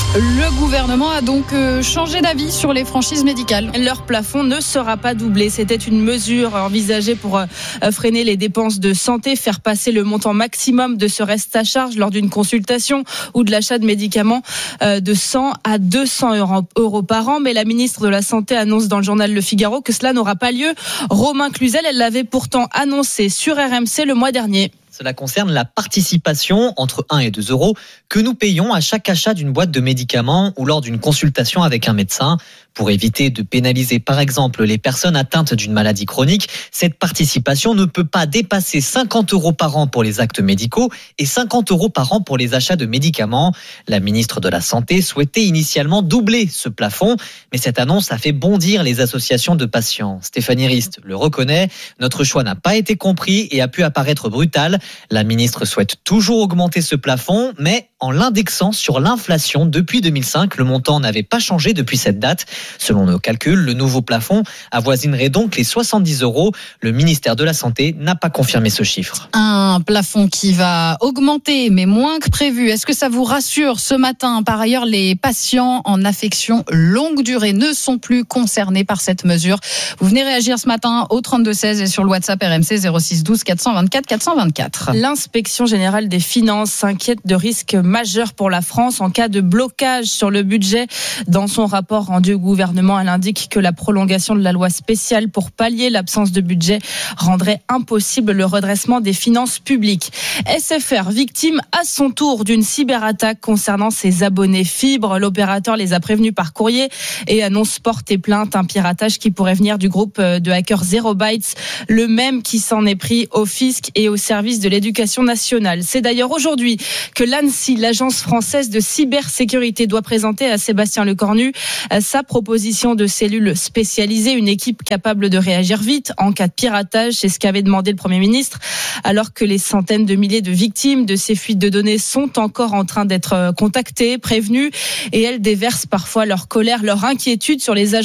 Le gouvernement a donc changé d'avis sur les franchises médicales. Leur plafond ne sera pas doublé. C'était une mesure envisagée pour freiner les dépenses de santé, faire passer le montant maximum de ce reste à charge lors d'une consultation ou de l'achat de médicaments de cent à deux cents euros par an. Mais la ministre de la Santé annonce dans le journal Le Figaro que cela n'aura pas lieu. Romain Cluzel, elle l'avait pourtant annoncé sur R M C le mois dernier. Cela concerne la participation entre un et deux euros que nous payons à chaque achat d'une boîte de médicaments ou lors d'une consultation avec un médecin. Pour éviter de pénaliser par exemple les personnes atteintes d'une maladie chronique, cette participation ne peut pas dépasser cinquante euros par an pour les actes médicaux et cinquante euros par an pour les achats de médicaments. La ministre de la Santé souhaitait initialement doubler ce plafond, mais cette annonce a fait bondir les associations de patients. Stéphanie Rist le reconnaît, notre choix n'a pas été compris et a pu apparaître brutal. La ministre souhaite toujours augmenter ce plafond, mais en l'indexant sur l'inflation. Depuis deux mille cinq, le montant n'avait pas changé depuis cette date. Selon nos calculs, le nouveau plafond avoisinerait donc les soixante-dix euros. Le ministère de la Santé n'a pas confirmé ce chiffre. Un plafond qui va augmenter, mais moins que prévu. Est-ce que ça vous rassure ce matin ? Par ailleurs, les patients en affection longue durée ne sont plus concernés par cette mesure. Vous venez réagir ce matin au trente-deux seize et sur le WhatsApp R M C zéro six douze quatre cent vingt-quatre quatre cent vingt-quatre. L'inspection générale des finances s'inquiète de risques majeurs pour la France en cas de blocage sur le budget. Dans son rapport rendu au gouvernement, elle indique que la prolongation de la loi spéciale pour pallier l'absence de budget rendrait impossible le redressement des finances publiques. S F R, victime à son tour d'une cyberattaque concernant ses abonnés fibre. L'opérateur les a prévenus par courrier et annonce porter plainte. Un piratage qui pourrait venir du groupe de hackers Zero Bytes, le même qui s'en est pris au fisc et au service de l'éducation nationale. C'est d'ailleurs aujourd'hui que l'ANSSI, l'agence française de cybersécurité, doit présenter à Sébastien Lecornu sa proposition de cellule spécialisée, une équipe capable de réagir vite en cas de piratage. C'est ce qu'avait demandé le Premier ministre, alors que les centaines de milliers de victimes de ces fuites de données sont encore en train d'être contactées, prévenues, et elles déversent parfois leur colère, leur inquiétude sur les agents